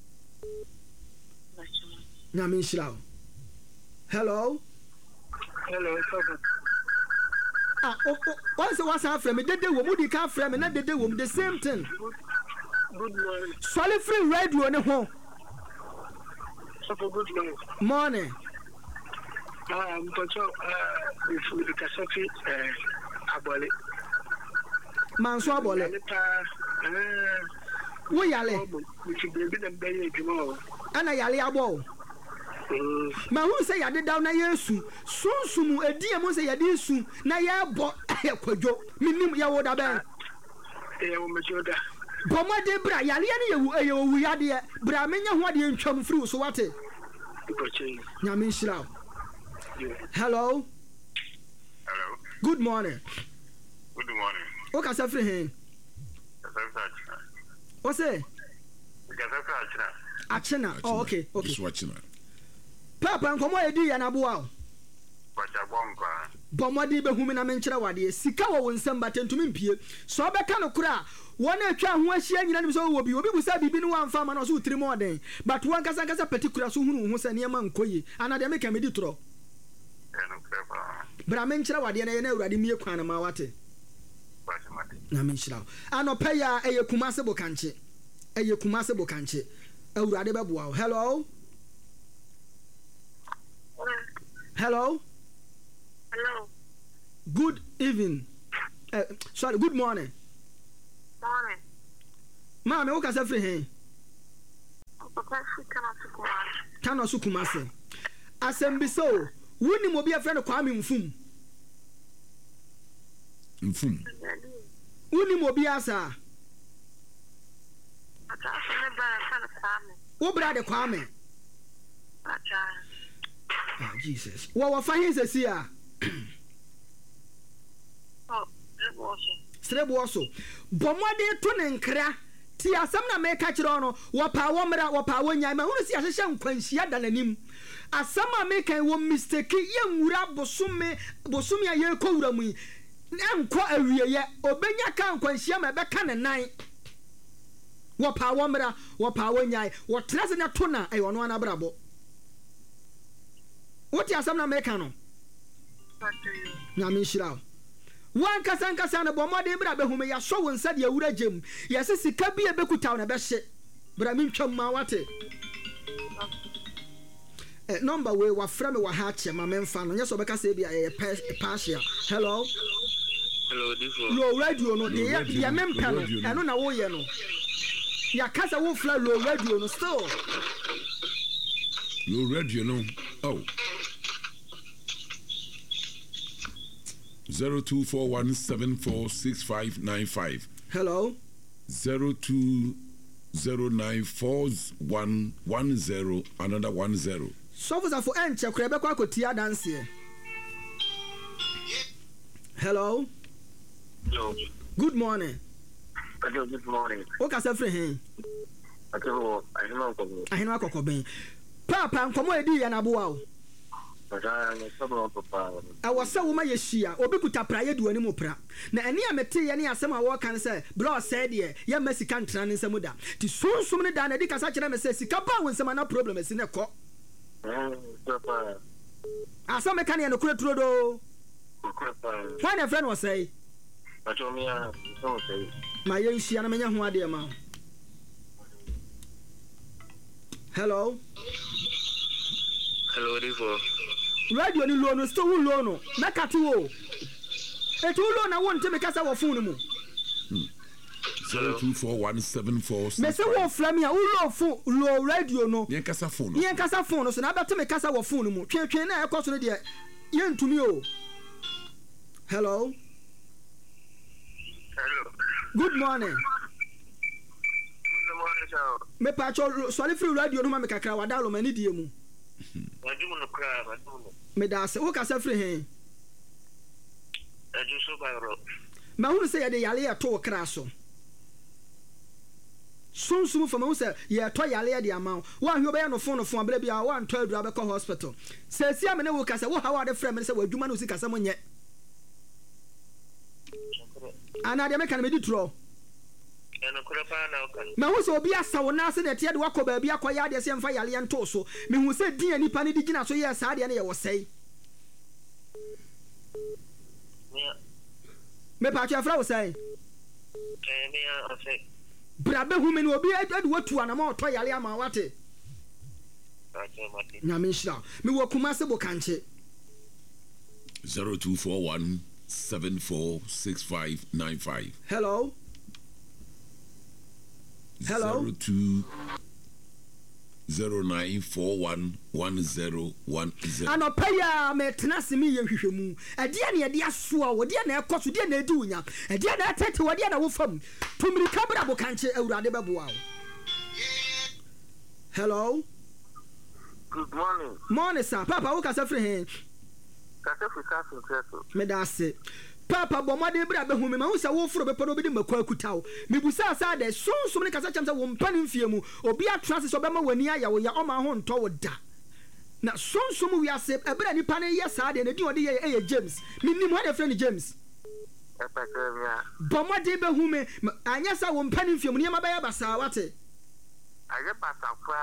na me nshira hello hello sir ah o once was afre me dede wo mu di ka afre me na dede wo mu the same thing good morning solid free radio ne ho so good morning morning ah I'm going to uh the cassette uh abole manso abole wo yale we be dem be adwuma ana yale abo ma hu se yade daw na yesu sunsum edie mu se yade su na ye bo kwadwo minim ya wo da ben e wo mejoda bomade bra yale ne ye wu ye wu yade bra menya ho ade ntwam free so wate nyame nshira hello hello good morning good morning o ka sa free hen o se achina oh okay okay just watching it papa nkomo edi ya na boa o wacha bomba Bomodi be humi na menkyerɛ wade sika wo nsɛm ba tentumi mpie so obɛka no kora wona atwa ho ahyia nyina nim so wo bi obi bu sa bibi no wamfa ma no so utiri mo den but wan kasa kasa particular so hunu ho sɛ niema nkoyi ana de meka medi tro bra menkyerɛ wade na ye na awurade mie kwan na ma wate na menkyerɛ anɔpa ya eye kumase bokanche eye kumase bokanche awurade bɛboa hello hello Hello. Good evening. Uh, sorry, good morning. Morning. Mama, what can I say here? Kano Sukumase. Assembly so. Wouldn't you be a friend of Kwame Mfum? Mfum. Wouldn't you be a sir? What brother Kwame? Oh, Jesus. What was fine is here? Oh, Strebo also. Bomode to nenkra. Ti asam na me ka kire ono. Wo pa wo mra, wo pa wo nyai ma. Hunu si ahehye nkwanhia da nanim. Asam a me kan wo mistake ye nwura bosume, bosume aye kowura mu. Enko awieye. Obenya ka nkwanhia ma be ka ne nan. Wo pa wo mra, wo pa wo nyai. Wo trase na to na e ono ana brabo. Wo ti asam na me ka no. Na me shira wan kasa nkasa na bomode bra behume ya so wonsa de awura gem ya se sika bi e bekutaw na be hye bra me ntwam ma wate eh number we wa fra me wa ha che ma me mfa no nyeso beka se bia e partial hello hello diffo low radio no de ya me mpa no eno na wo ye no ya kasa wo fra low radio no still low radio no oh zero two four one seven four six five nine five. Hello. Zero two zero nine four one one zero another one zero. So for for enche krebe kwa kotia dance here. Hello. Hello. Good morning. Hello, good morning. O ka se free hen. Ato ahima ko. Ahima kokoben. Papa nkomo edi ya na boa o. I was so woman yeshia, obi kuta praye duani mu pra. Na eni amete ye ne asem a wo kan se, bro said ye, ye Mexican tran nsem da. Ti sunsum ne da na di kasa kire me se sika ba wo nsem na problem esi ne ko. Eh, papa. Asem me kan ye no kure turo do. Papa. Why na friend was say? Ato me a so say. Ma ye nhia na menya ho ade ma. Hello. Hello, Rivo. Radio ni lo no sto wu lo no na kati wo etu lo na won teme kasa wo phone mu zero two four one seven four me se wo flam ya wo lo phone lo radio no yen kasa phone yen kasa phone so na ba teme kasa wo phone mu twetwe na e koso no de yen tumi o hello Hello. good morning Good morning, sir. me pa cho so le free radio no ma me kakra wada lo mani die mu Wadu no kra, wadu no. me da se wo kasa free hen Aju so ba ro. ma hunu se ye de yale ya to kra so sunsum fama wo se ye to yale ya de ama wo ahwe obeya no phone phone abra bia wo anto adura be ko hospital se sia me ne wo kasa wo hawa de frɛ me se wadwuma no si kasa mo nye ana de me kan me di tro Eno kra pa na okan. ma wo se obi asawo na se de te de wakɔ ba bia kɔ ya de se mfa yale ya nto so me hu se din ani pa ne di gina so ye sa de ne ye wo sei Me me pa cha fra wo sei eh me a say. bra be hu me no obi adu watu ana ma ɔtɔ yale ama wate Ajo mati. na me nhira me wo kuma se bo kanche zero two four one seven four six five nine five. hello hello zero two zero nine four one one zero one zero. anopa ya me tenase me ye hwehwemu ade ne ade asoa wo de na ekoso de na edi unya ade na atete wo de na wo fam tumiri kabra bo kanche awurade beboa wo hello Good morning. morning sir papa wo kasa free hen Kasa fi kasa nteso. me da se papa bomade bra be hu me ma hu se wo foro be podo be de makwa akutawo me busa sa de sonsum ne kasa chamse wo mpani mfie mu obi atrase so be ma wani aya wo ya o ma ho nto wo da na sonsom wi ase ebra nipa ne ye saa de na di odi ye e James minim ho de friend James bomode be hu me anya sa wo mpa ne mfiam ne ma ba ya basa wate aye basa kwa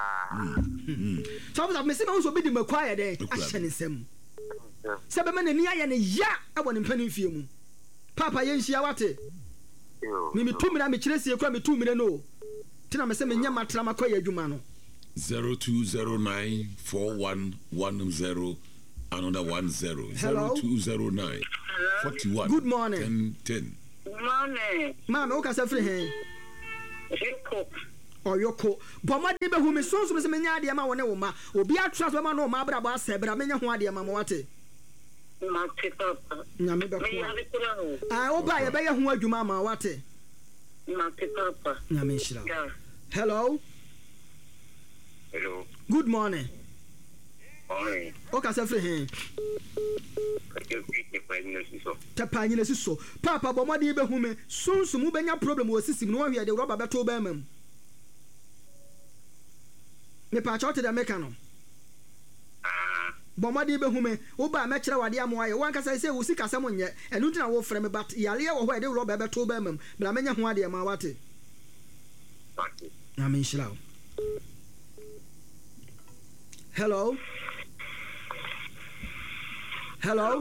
so that me se ma so be di makwa ye de ahye ne sem se be ma na ni aye ne ya abo ne mpa ne mfiam papa ye nhia wate mi mi tu mi na mi kire sie kwa mi tu mi no tina me se me nya matra makwa ye adwuma no zero two zero nine four one one zero another one zero Hello? zero two zero nine forty one Good morning. ten ten. Good morning. Mama o ka sa free hen Eko. oyoko bomade be hu me sonso me se me nya ade ma wona wo ma obi atras be ma no ma bra ba asebra me nya ho ade ma mo wate Ma papa. nya me be Me ya ko de kuro. ah oba ye be ye ho adwuma ma wate Ma papa. nya me shira Yeah. hello hello good morning morning o ka sa free hen you pick the news so tapa nyina siso papa bomade be hu me sonso mu be nya problem wo sisim no hwe de roba be to be mam me pa chote da meka no ah bomade be hu me wo ba me kire wade amo aye wan kasa se wo sika sam nye enu tina wo frɛ me but yale wo hwe de roba be to be mam bla me nya ho ade ma wate okay na me nshira hello hello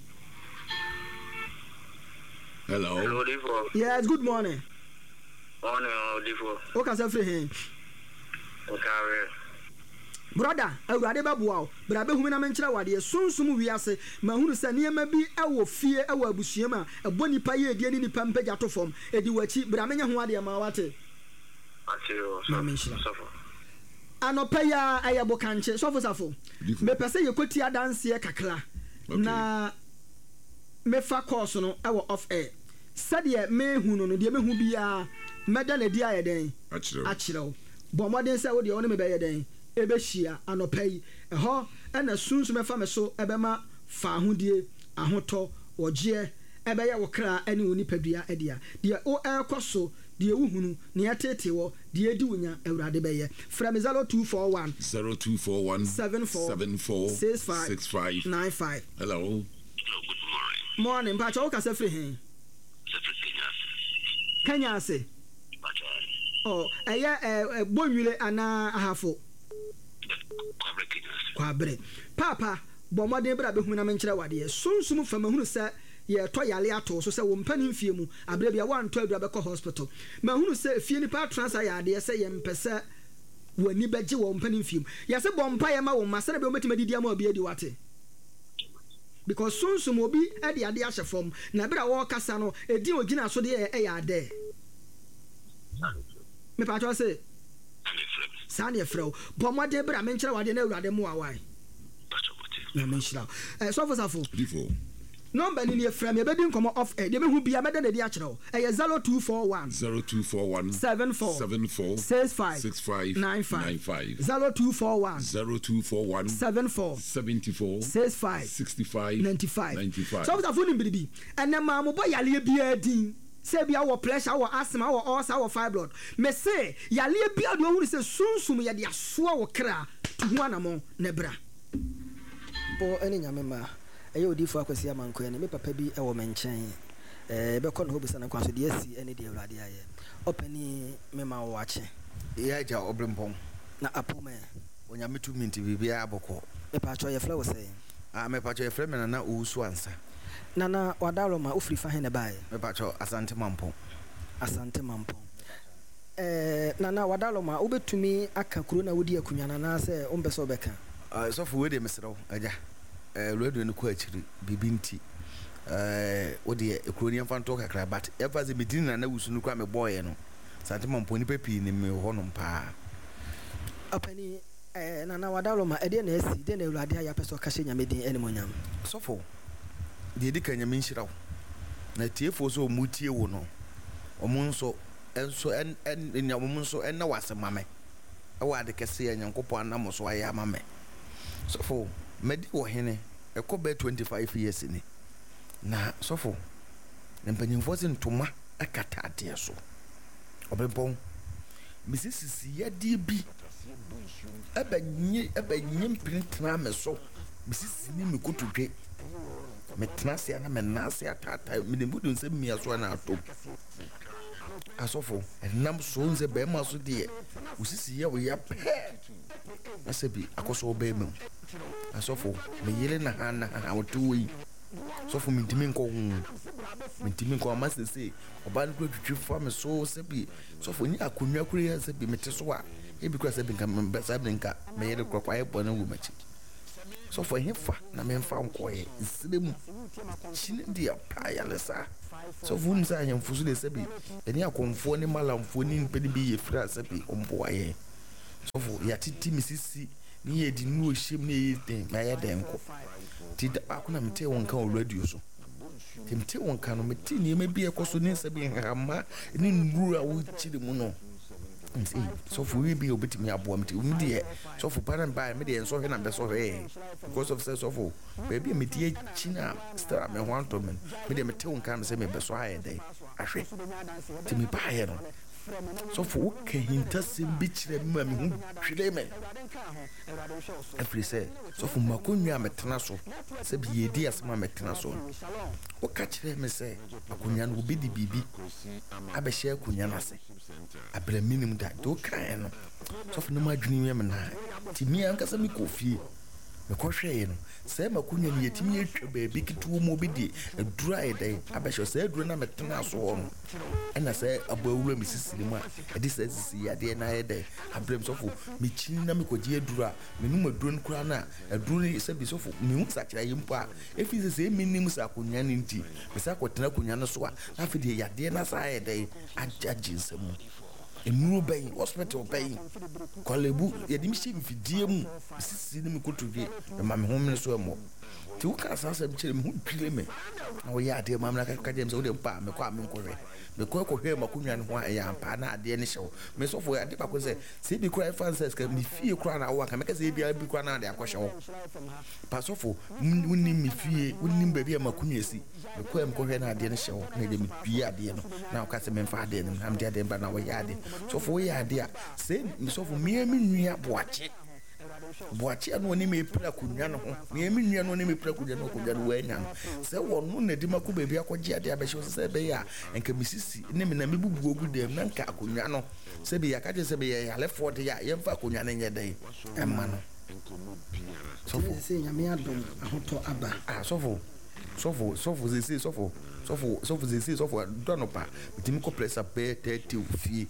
Hello. Olivo yes good morning morning Olivo o ka sa free hen okay brother awurade beboa o bra be hu me na me nkire wade sunsum wiase ma hunu se niema bi ewo fie ewo abusuam a ebo nipa ye die ni nipa mpagya to fom edi wachi bra me nya ho ade ma wate asio na me nshira so anopa ya ayabo kanche sofo safo Different. me pese ye kwoti adanse kakra Okay. na me fa course no ewo off air sade me hu no no de me hu bia meda na di ayeden Achiro. akyerɛw bɔ mmɔden sɛ wo deɛ ɔne me bɛyɛ dɛn ɛbɛhyia anɔpa yi ɛhɔ ɛna sunsun bɛfa me so ɛbɛma fa ahodie ahotɔ ɔgyeɛ ɛbɛyɛ wo kra ɛne wo nipadua ɛdea deɛ wo ɛrekɔ so deɛ wohunu neɛ tete wɔ deɛ di wo nya awurade bɛyɛ frɛ me zero two four one zero two four one seven four seven four six five six five nine five Hello. hello good morning morning mpakyɛ wo kasa firi hen Sefrenya kanya ase ɔ ɛyɛ bɔnwire anaa ahafo kwabre papa bɔ mmɔden bra bɛhu na menkyerɛ wadeɛ sunsum fam ahunu sɛ yɛtɔ yale ato so sɛ wo mpa ne mfie mu aberɛ bia woantɔ adura bɛkɔ hospital ma hunu sɛ fie nipa atransa yɛ adeɛ sɛ yɛmpɛ sɛ w'ani bɛgye wɔ mpa ne mfie mu yɛsɛ bɔ mpa yɛ ma wo ma sɛne bɛ wobɛtumi adidi ama obi adi wate because sunsum obi de ade ahyɛ fam na berɛ a wɔrekasa no ɛdin ogyina so deɛ ɛyɛ adɛ mepatɔ sɛ saa ne yɛfrɛ wo bɔ mmɔden bra menkyerɛ wadeɛ na awurade mu awae na menhyira wo sɔfo safo Before. number ni yɛfrɛ me yɛbɛdi nkɔmmɔ off air deɛ bɛhu bia mɛda na di akyerɛ wo ɛyɛ zero two four one zero two four one seven four seven four six five six five nine five nine five zero two four one zero two four one seven four seventy four six five sixty five ninety five ninety five. sɔfo safo nim biribi ɛnɛ maa mo bɔ yaleɛ biara din sɛ bia wɔ pressure wɔ asthma wɔ ulcer wɔ fibroid me se yaleɛ biara deɛ ɔhunu sɛ sunsum yɛde asoa wɔ kra to ho anamɔ ne bra bɔ ɛne nyame ma ɛyɛ odiifo akwasi amankoɛ ne me papa bi ɛwɔ me nkyɛn ɛɛ bɛkɔ ne hɔ bisa no kwan so deɛ asi ɛne deɛ awurade ayɛ ɔpani me ma wɔ akye yɛ agya ɔbrempɔn na apoma onyame tumi nti biribiara bɔkɔ mepatwɔ yɛfrɛ wo sɛ a mepatwɔ yɛfrɛ me nana ɔwusu ansa nana wadalo ma wofiri fa he ne baɛ mepatwɔ asante mampɔn asante mampɔn ɛɛ nana wadalo ma wobɛtumi aka kuro na wodi akonnwa no anaasɛ wompɛ sɛ wobɛka Ah, sɔfo wei deɛ meserɛ wo agya Eh, radio no kɔ akyiri biribi nti Eh, wodeɛ ɛkuro ni ɛmfa ntɔ kakra but ɛfa sɛ medini nana wusu no kora mebɔɔyɛ no sante mampɔn nipa pii ne me hɔ nom paa ɔpani ɛɛ nana wadalo ma ɛdeɛ na asi deɛ na awurade ayɛ apɛ sɛ ɔka hyɛ nyame din animonyam sɔfo deɛ ɛdi ka nyame nhyira wo na tiefoɔ sɛ ɔmu tie wo no ɔmo nso ɛnso ɛn ɛn ɛn ɔmo nso ɛnna wase ma me ɛwɔ ade kɛseɛ nyankopɔn anam so ayɛ ama me sɔfo madi wɔ hene ɛkɔ bɛɛ twenty-five years ni na sɔfo na mpanyinfoɔ sɛ ntoma ɛkata adeɛ so ɔbɛmpɔn misisi yadi bi aba nyi aba nyim printna me so misisi ni me kotodwe me tenase na me nase atata me ne budu nse mia so na atom asofo enam so nze be ma so de usisi ye wo ya pe asebi akoso obe mu asofo me yele na ha na ha wotoyi sofo me ntimi nko hu me ntimi nko amasese oba no twetwe fa me so sebi sofo ni akonwa kure ya sebi me te so a e bi kura sebi nka me sabi nka me yele kura kwa e bo na wu machi sofo hefa na me mfa nko ye nsirem chine dia pa ya lesa sofo nsa ahemfo so de sebi eni akonfo ni malamfo ni mpedi bi ye fra sebi ombo aye sofo ya titi misisi ni ye di nu ohim ni ye den na ye den ko ti da akuna mete won kan o radio so ti mete won kan no mete ni me bi ekoso ni sebi hama ni nuru a wo chiri mu no nti sofo we bi obetimi abo mete mi de sofo paran ba me de enso hwe na be so hwe because of say sofo baby me de china star me ho anto men me de mete won kan se me be so haye dey ahwe ti mi ba ye no so for okay hintasim bichire ma me hu hwele me every say so for makonwa metena so se bi yedi asema metena so o ka kire me say akonwa no bi di bibi abehye akonwa na se abra minimum da do kan no so for no madwini me na ti mi anka se mi kofie me kohwe no se makonwa ni yetimi etwa ba bi kitu mo bi di adura e dai abehye se adura na metena so no ena se abawura mi sisiri mu a edi se sisi ade na ye dai abrem sofo mi chini na mi koje adura me nu maduro nkura na aduro se bi sofo mi hu sakira yimpo a efi se se mi nim sa konwa ni nti me sa kwotena konwa no so a na fi de yade na sa ye dai ajaji nsemu emuru bayi hospital bayi kolebu yedi mi shi mfidie mu sisi ni mi kotodwe ma me hom ne so emo ti wo ka sa sa bi chere me hu twile me na wo ya ade ma na ka ka dem se wo de pa me kwa me nkore me kwa ko hwe makunwa ne ho ya pa na ade ne hyew me so fo ade ba ko se se bi kura francis ka mi fie kura na wo ka me ka se bi bi kura na ade akɔhye wo pa so fo wonni mi fie wonni ba bi makunwa si me kwa me ko hwe na ade ne hyew na de mi bi ade no na ka se me mfa ade no am de ade ba na wo ya ade so fo ya ade a se me so fo me mi nua boache boache no ni me pra kunwa no ho me mi nua no ni me pra kunwa no kunwa no wa nya se wo no na di mako ba bi akɔgye ade abɛhye se be ya enka misisi ne me na me bubu ogu dem na nka kunwa no se be ya ka je se be ya le for de ya ye mfa kunwa no nye dai emma no so se nyame adom ahoto aba ah sofo sofo sofo ze se sofo sofo sofo ze se sofo dono pa bitimi ko pressa be thirty ofie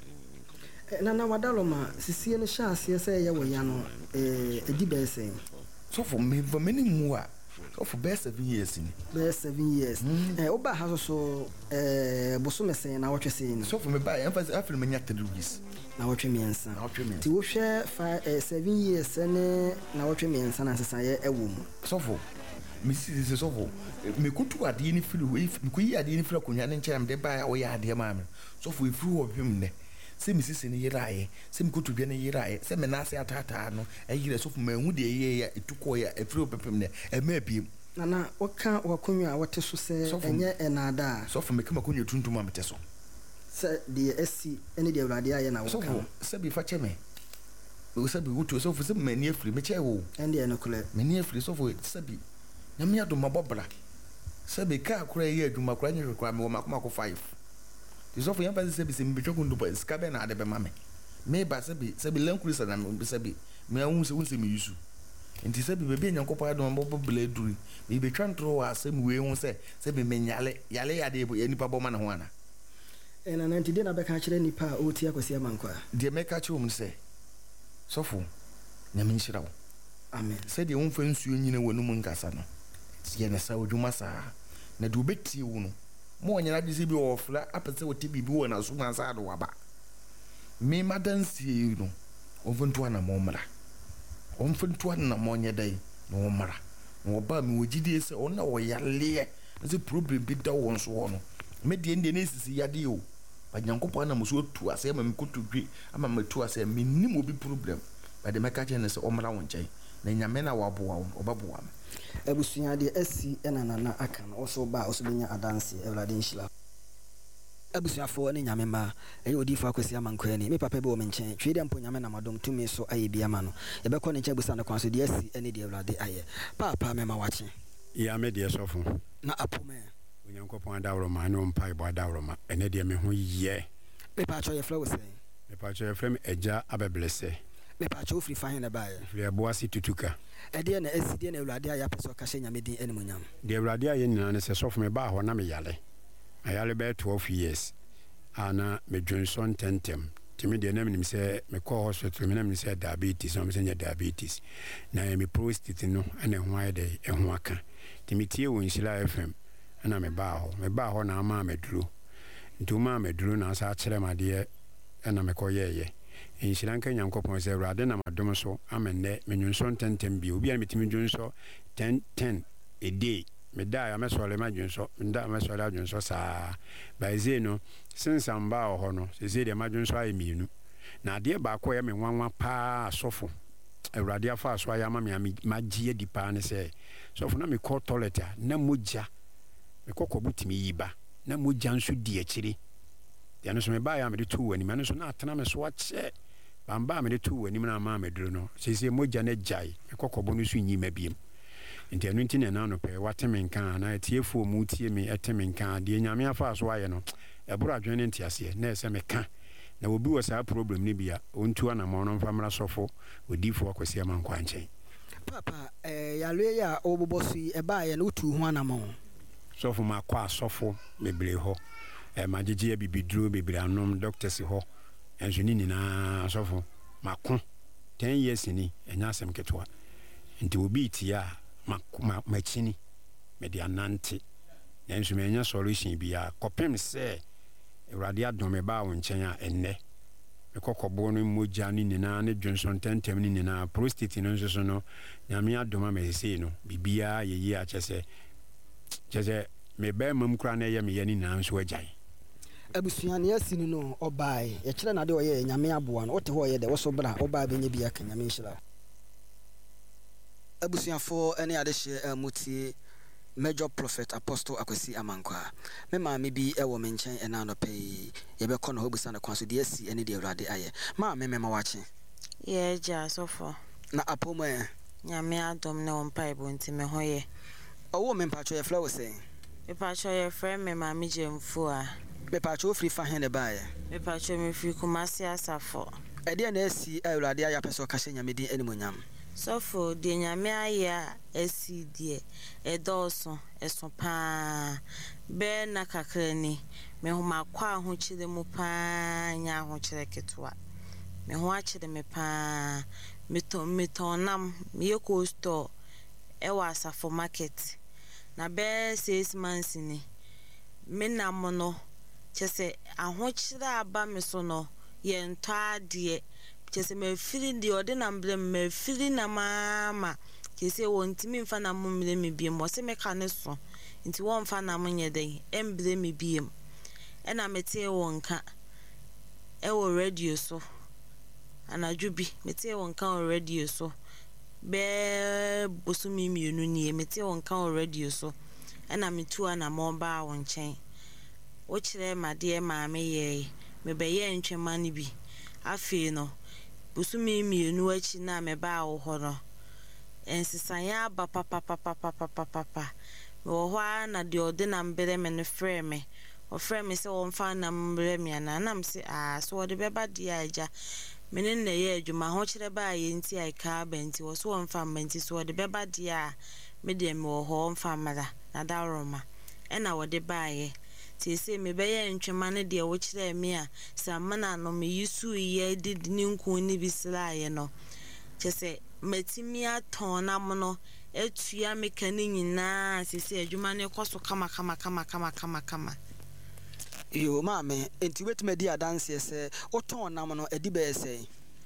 na na wadaloma sisie no hyase se ye wo ya no eh edi be sen so for me for many more so for best seven years ni be seven years eh oba ha so eh boso mesen na wotwe sen so for me buy emphasis after me nyata rules na wotwe miensa na wotwe miensa ti wo hwe seven years ne na wotwe miensa na sesa ye ewo mu so for me see this so for me kutu ade ni firi we me ku yi ade ni firi akonya ne nkyɛm de buy wo ya ade ma me so for ifiri wo hwem ne se mi sisi ni yirae se mi kotodwe ni yirae se me nase atata no ayire so ma hu de ye ya etuko ya efiri opepem ne e ma biem na na woka wakonwa wote so se enye enada so for me kama konwa tuntum amete so se de esi ene de awrade aye na woka so se bi fa cheme we se bi wutu so for se me ni efiri me che wo ende ene kule me ni efiri so for se bi na me ado mabobra se bi ka akura ye adwuma kura nyi kura me wo makoma ko five so for yamba se bi se mbetwa kundu pa ska be na ade be mame me ba se bi se bi lankuri sa na me se bi me ahun se wonse me yusu enti se bi be be nyankopɔ adom bo bele duri me be twa ntro wa se me we hu se se bi me nyale yale ya de ya nipa bo ma na ho ana ena na ntide na be ka kire nipa o ti akosi amankwa de me ka kire um se so for na me nshira wo amen se de wonfa nsuo nyina wonu mu nkasa no ye na sa odwuma sa na de obetie wo no mo nyina disi bi wo fla apese wo tibi bi wo na so na sa do waba me madansi no onfuntu ana mo mra onfuntu ana mo nye dai no mra no ba mi wogidie se ona wo yale ze problem bi da won so no me de ndie na sisi yade o ba nyankopɔ ana mo so tu ase ma me kotodwe ama me tu ase me nim obi problem ba de meka che ne se o mra won nkyɛn na nyame na waboa wo obaboa me ebusunya de asi ena na na aka no so ba so benya adanse ewlade nhyira abusuafo ne nyame ma ɛyɛ odifo akwasi amankwa ni me papa bi wɔ me nkyɛn twe de mpo nyame na madom tumi so ayɛ bi ama no yɛbɛkɔ ne nkyɛn busa no kwan so deɛ asi ne deɛ awurade ayɛ papa me ma wakye ya me deɛ sɔfo na apome onyankopɔn adawroma ne ɔmpa ibɔ adawroma ɛne deɛ me ho yɛ me pa atwa yɛfrɛ wo sɛ me pa atwa yɛfrɛ me agya abɛblɛsɛ me pa atwa ofiri fa he na baɛ firi aboase tutuka ɛdeɛ na asi deɛ na awurade ayɛ apɛ sɛ ɔka hyɛ nyame din animuonyam deɛ awurade ayɛ nyinaa ne sɛ sɔfo me baa hɔ na meyale ayale bɛyɛ twelve years ana medwonsɔ ntɛntɛm timi deɛ na menim sɛ mekɔɔ hospital me na menim sɛ diabetes na mesɛ nyɛ diabetes na me prostate no ɛna ɛho ayɛ dɛ ɛho aka timi tie wɔ Nhyira F M ɛna mebaa hɔ mebaa hɔ na ama meduro nti woma meduro na asa akyerɛ m adeɛ ɛna mekɔyɛɛyɛ nhyira nka Nyankopɔn sɛ awurade na madom so ama nnɛ menwonsɔ ntɛntɛm bio obi a metimi dwonsɔ ten ten a day meda a mesɔre ma dwonsɔ meda mesɔre adwonsɔ saa baizee no sensam ba hɔ no sese de ma dwonsɔ ayɛ mienu na adeɛ baako yɛ me nwanwa paa sɔfo awurade afa so ayɛ ama me magye adi paa ne sɛ sɔfo na mekɔ toilet a na mogya mekɔ kɔbu timi yi ba na mogya nso di akyiri deɛ no so mebaa yɛ a mede too w'anim ɛno nso na atena me so akyɛ bamba mede too w'anim na ama meduro no sese mogya no gyae mekɔ kɔbu no so nyi ma biem nti ɛno nti na ɛna no pɛ wate me nka na atiefoɔ mu tie me ɛte me nka deɛ nyame afa so ayɛ no ɛboro adwene ne nteaseɛ na ɛsɛ meka na obi wɔ saa problem no bi a ɔntu anamɔ no mfa mmra sɔfo odifoɔ akwasi amankwa nkyɛn papa eh yale ya obobɔ so yi ɛbaa yɛ no wotu ho anamɔ sɔfo makɔ asɔfo bebree hɔ eh magyegye bibiduro bebree anom doctors hɔ ɛnso ne nyinaa sɔfo mako ten years ni ɛnya asɛm ketewa nti obi tie a machini mede anante nanso menya solution bia kɔpem sɛ awurade adome baa wo nkyɛn a ɛnnɛ mekɔkɔbɔ no mogya no nyinaa ne dwonso ntɛntɛm no nyinaa prostate no nso so no nyame adoma mesesei no biribiaa yɛyi a kyɛ sɛ kyɛ sɛ mebɛɛ mam kora na ɛyɛ meyɛ no nyinaa nso agyae abusua ne asi no no ɔbae yɛkyerɛ na de ɔyɛ nyame aboa no wote hɔ ɔyɛ dɛ wɔso bra ɔbaa bɛnya bi aka nyame nhyira abusuafo ene adehye mutie Major Prophet Apostle Akwasi Amankwa me maame bi e wo me nkyɛn ɛna no pɛi yɛbɛkɔ no hobusa no kwan so de asi ene de awurade ayɛ maame me ma wache ye gya sofo na apomo ɛ nyame adom na on pai bo ntime ho ye owo me mpacho ye flow sɛ me pacho ye frɛ me maame gyemfu a me pacho free fa hene bae me pacho me free Kumasi Asafo ɛde na asi awurade ayɛ pɛso ka hyɛ nyame din animonyam sofo de nyame aya esi de edoso eso pa be na kakrani me ho makwa ho kyere mu pa nya ho kyere ketwa me ho akyere me pa meton metonam me yeko store e wa Asafo market na be six months ni me nam no kyese aho kyere aba me so no ye ntɔ ade kyese me firi di ode na mbre me firi na mama kyese wontimi mfa na mumre me biem wo se me ka ne so nti wo mfa na munye den embre me biem e na mete wo nka e wo radio so anadwo bi mete wo nka wo radio so be bosumi mienu ni mete wo nka wo radio so e na metu ana mo ba wo nkyɛn wo kyerɛ made maame ye me be ye ntwema ne bi afi no busumi mienu achi na me ba wo ho no ensisanya ba papa papa papa papa wo ho na de ode na mbere me no frɛ me o frɛ me se wo mfa na mbere me na na me se ah so ode beba di aja me ne na ye adwuma ho kyerɛ ba ye nti ai ka ba nti wo so wo mfa mbanti so ode beba di a me de me wo ho mfa mara na da roma e na wo de ba ye ti se me be ye ntwema ne de wo kyerɛ me a samana no me yisu ye didi ni nku ni bisla ye no kyese matimi aton na mo no etua me kani nyina sese adwuma ne koso kama kama kama kama kama kama yo maame enti wetuma di adanse se oton na mo no edi be ese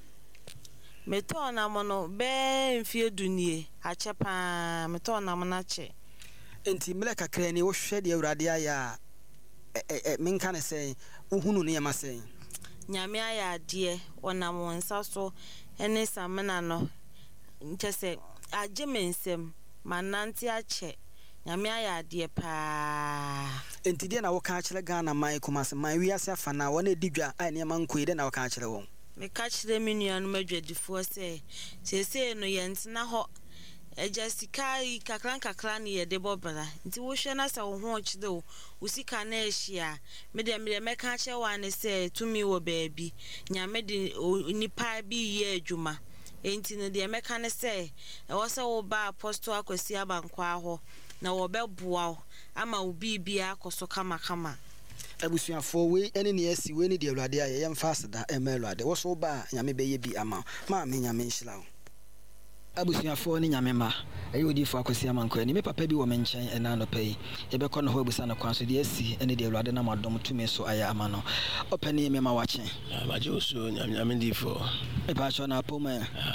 me ton na mo no be mfie dunie achepa me ton na mo na che enti mele kakra ni wo hwɛ de awurade aya eh minka ne sɛ uhunu ne yama sɛ nyame aya ade wonam wonsa so ene samena no nkyese agye mensem manante ache nyame aya ade pa enti de na wo ka kyerɛ Ghana man Kumase man wiase afa na wona edidwa ai ne man koyi de na wo ka kyerɛ won me ka kyerɛ me nuanu madwadifoɔ sɛ sese no yɛntena hɔ eja sika yi kakran kakran ne yɛde bɔbra nti wo hwɛ na sɛ wo ho kyerɛ wo wo sika na ehia me de me de meka kyerɛ wa ne sɛ tumi wɔ baabi nyame de nipa bi yɛ adwuma enti no de meka ne sɛ ɛwɔ sɛ wo ba Apostle Akwasi Abankwa hɔ na wo bɛboa ama wo bibia akɔso kama kama abusuafo we ene ne asi we ne de Awurade ayɛ yɛmfa aseda ɛma Awurade wo so ba nyame bɛyɛ bi ama ma me nyame nhyira wo abusuafo ne nyame ma ɛyɛ odifo Akwasi Amankwa ni me papa bi wɔ me nkyɛn ɛna no pɛyi yɛbɛkɔ no hɔ abusa no kwan so de asi ene de Awurade na madom tumi so ayɛ ama no ɔpɛni me ma wakye abaje oso nyame nyame difo e pa cho na poma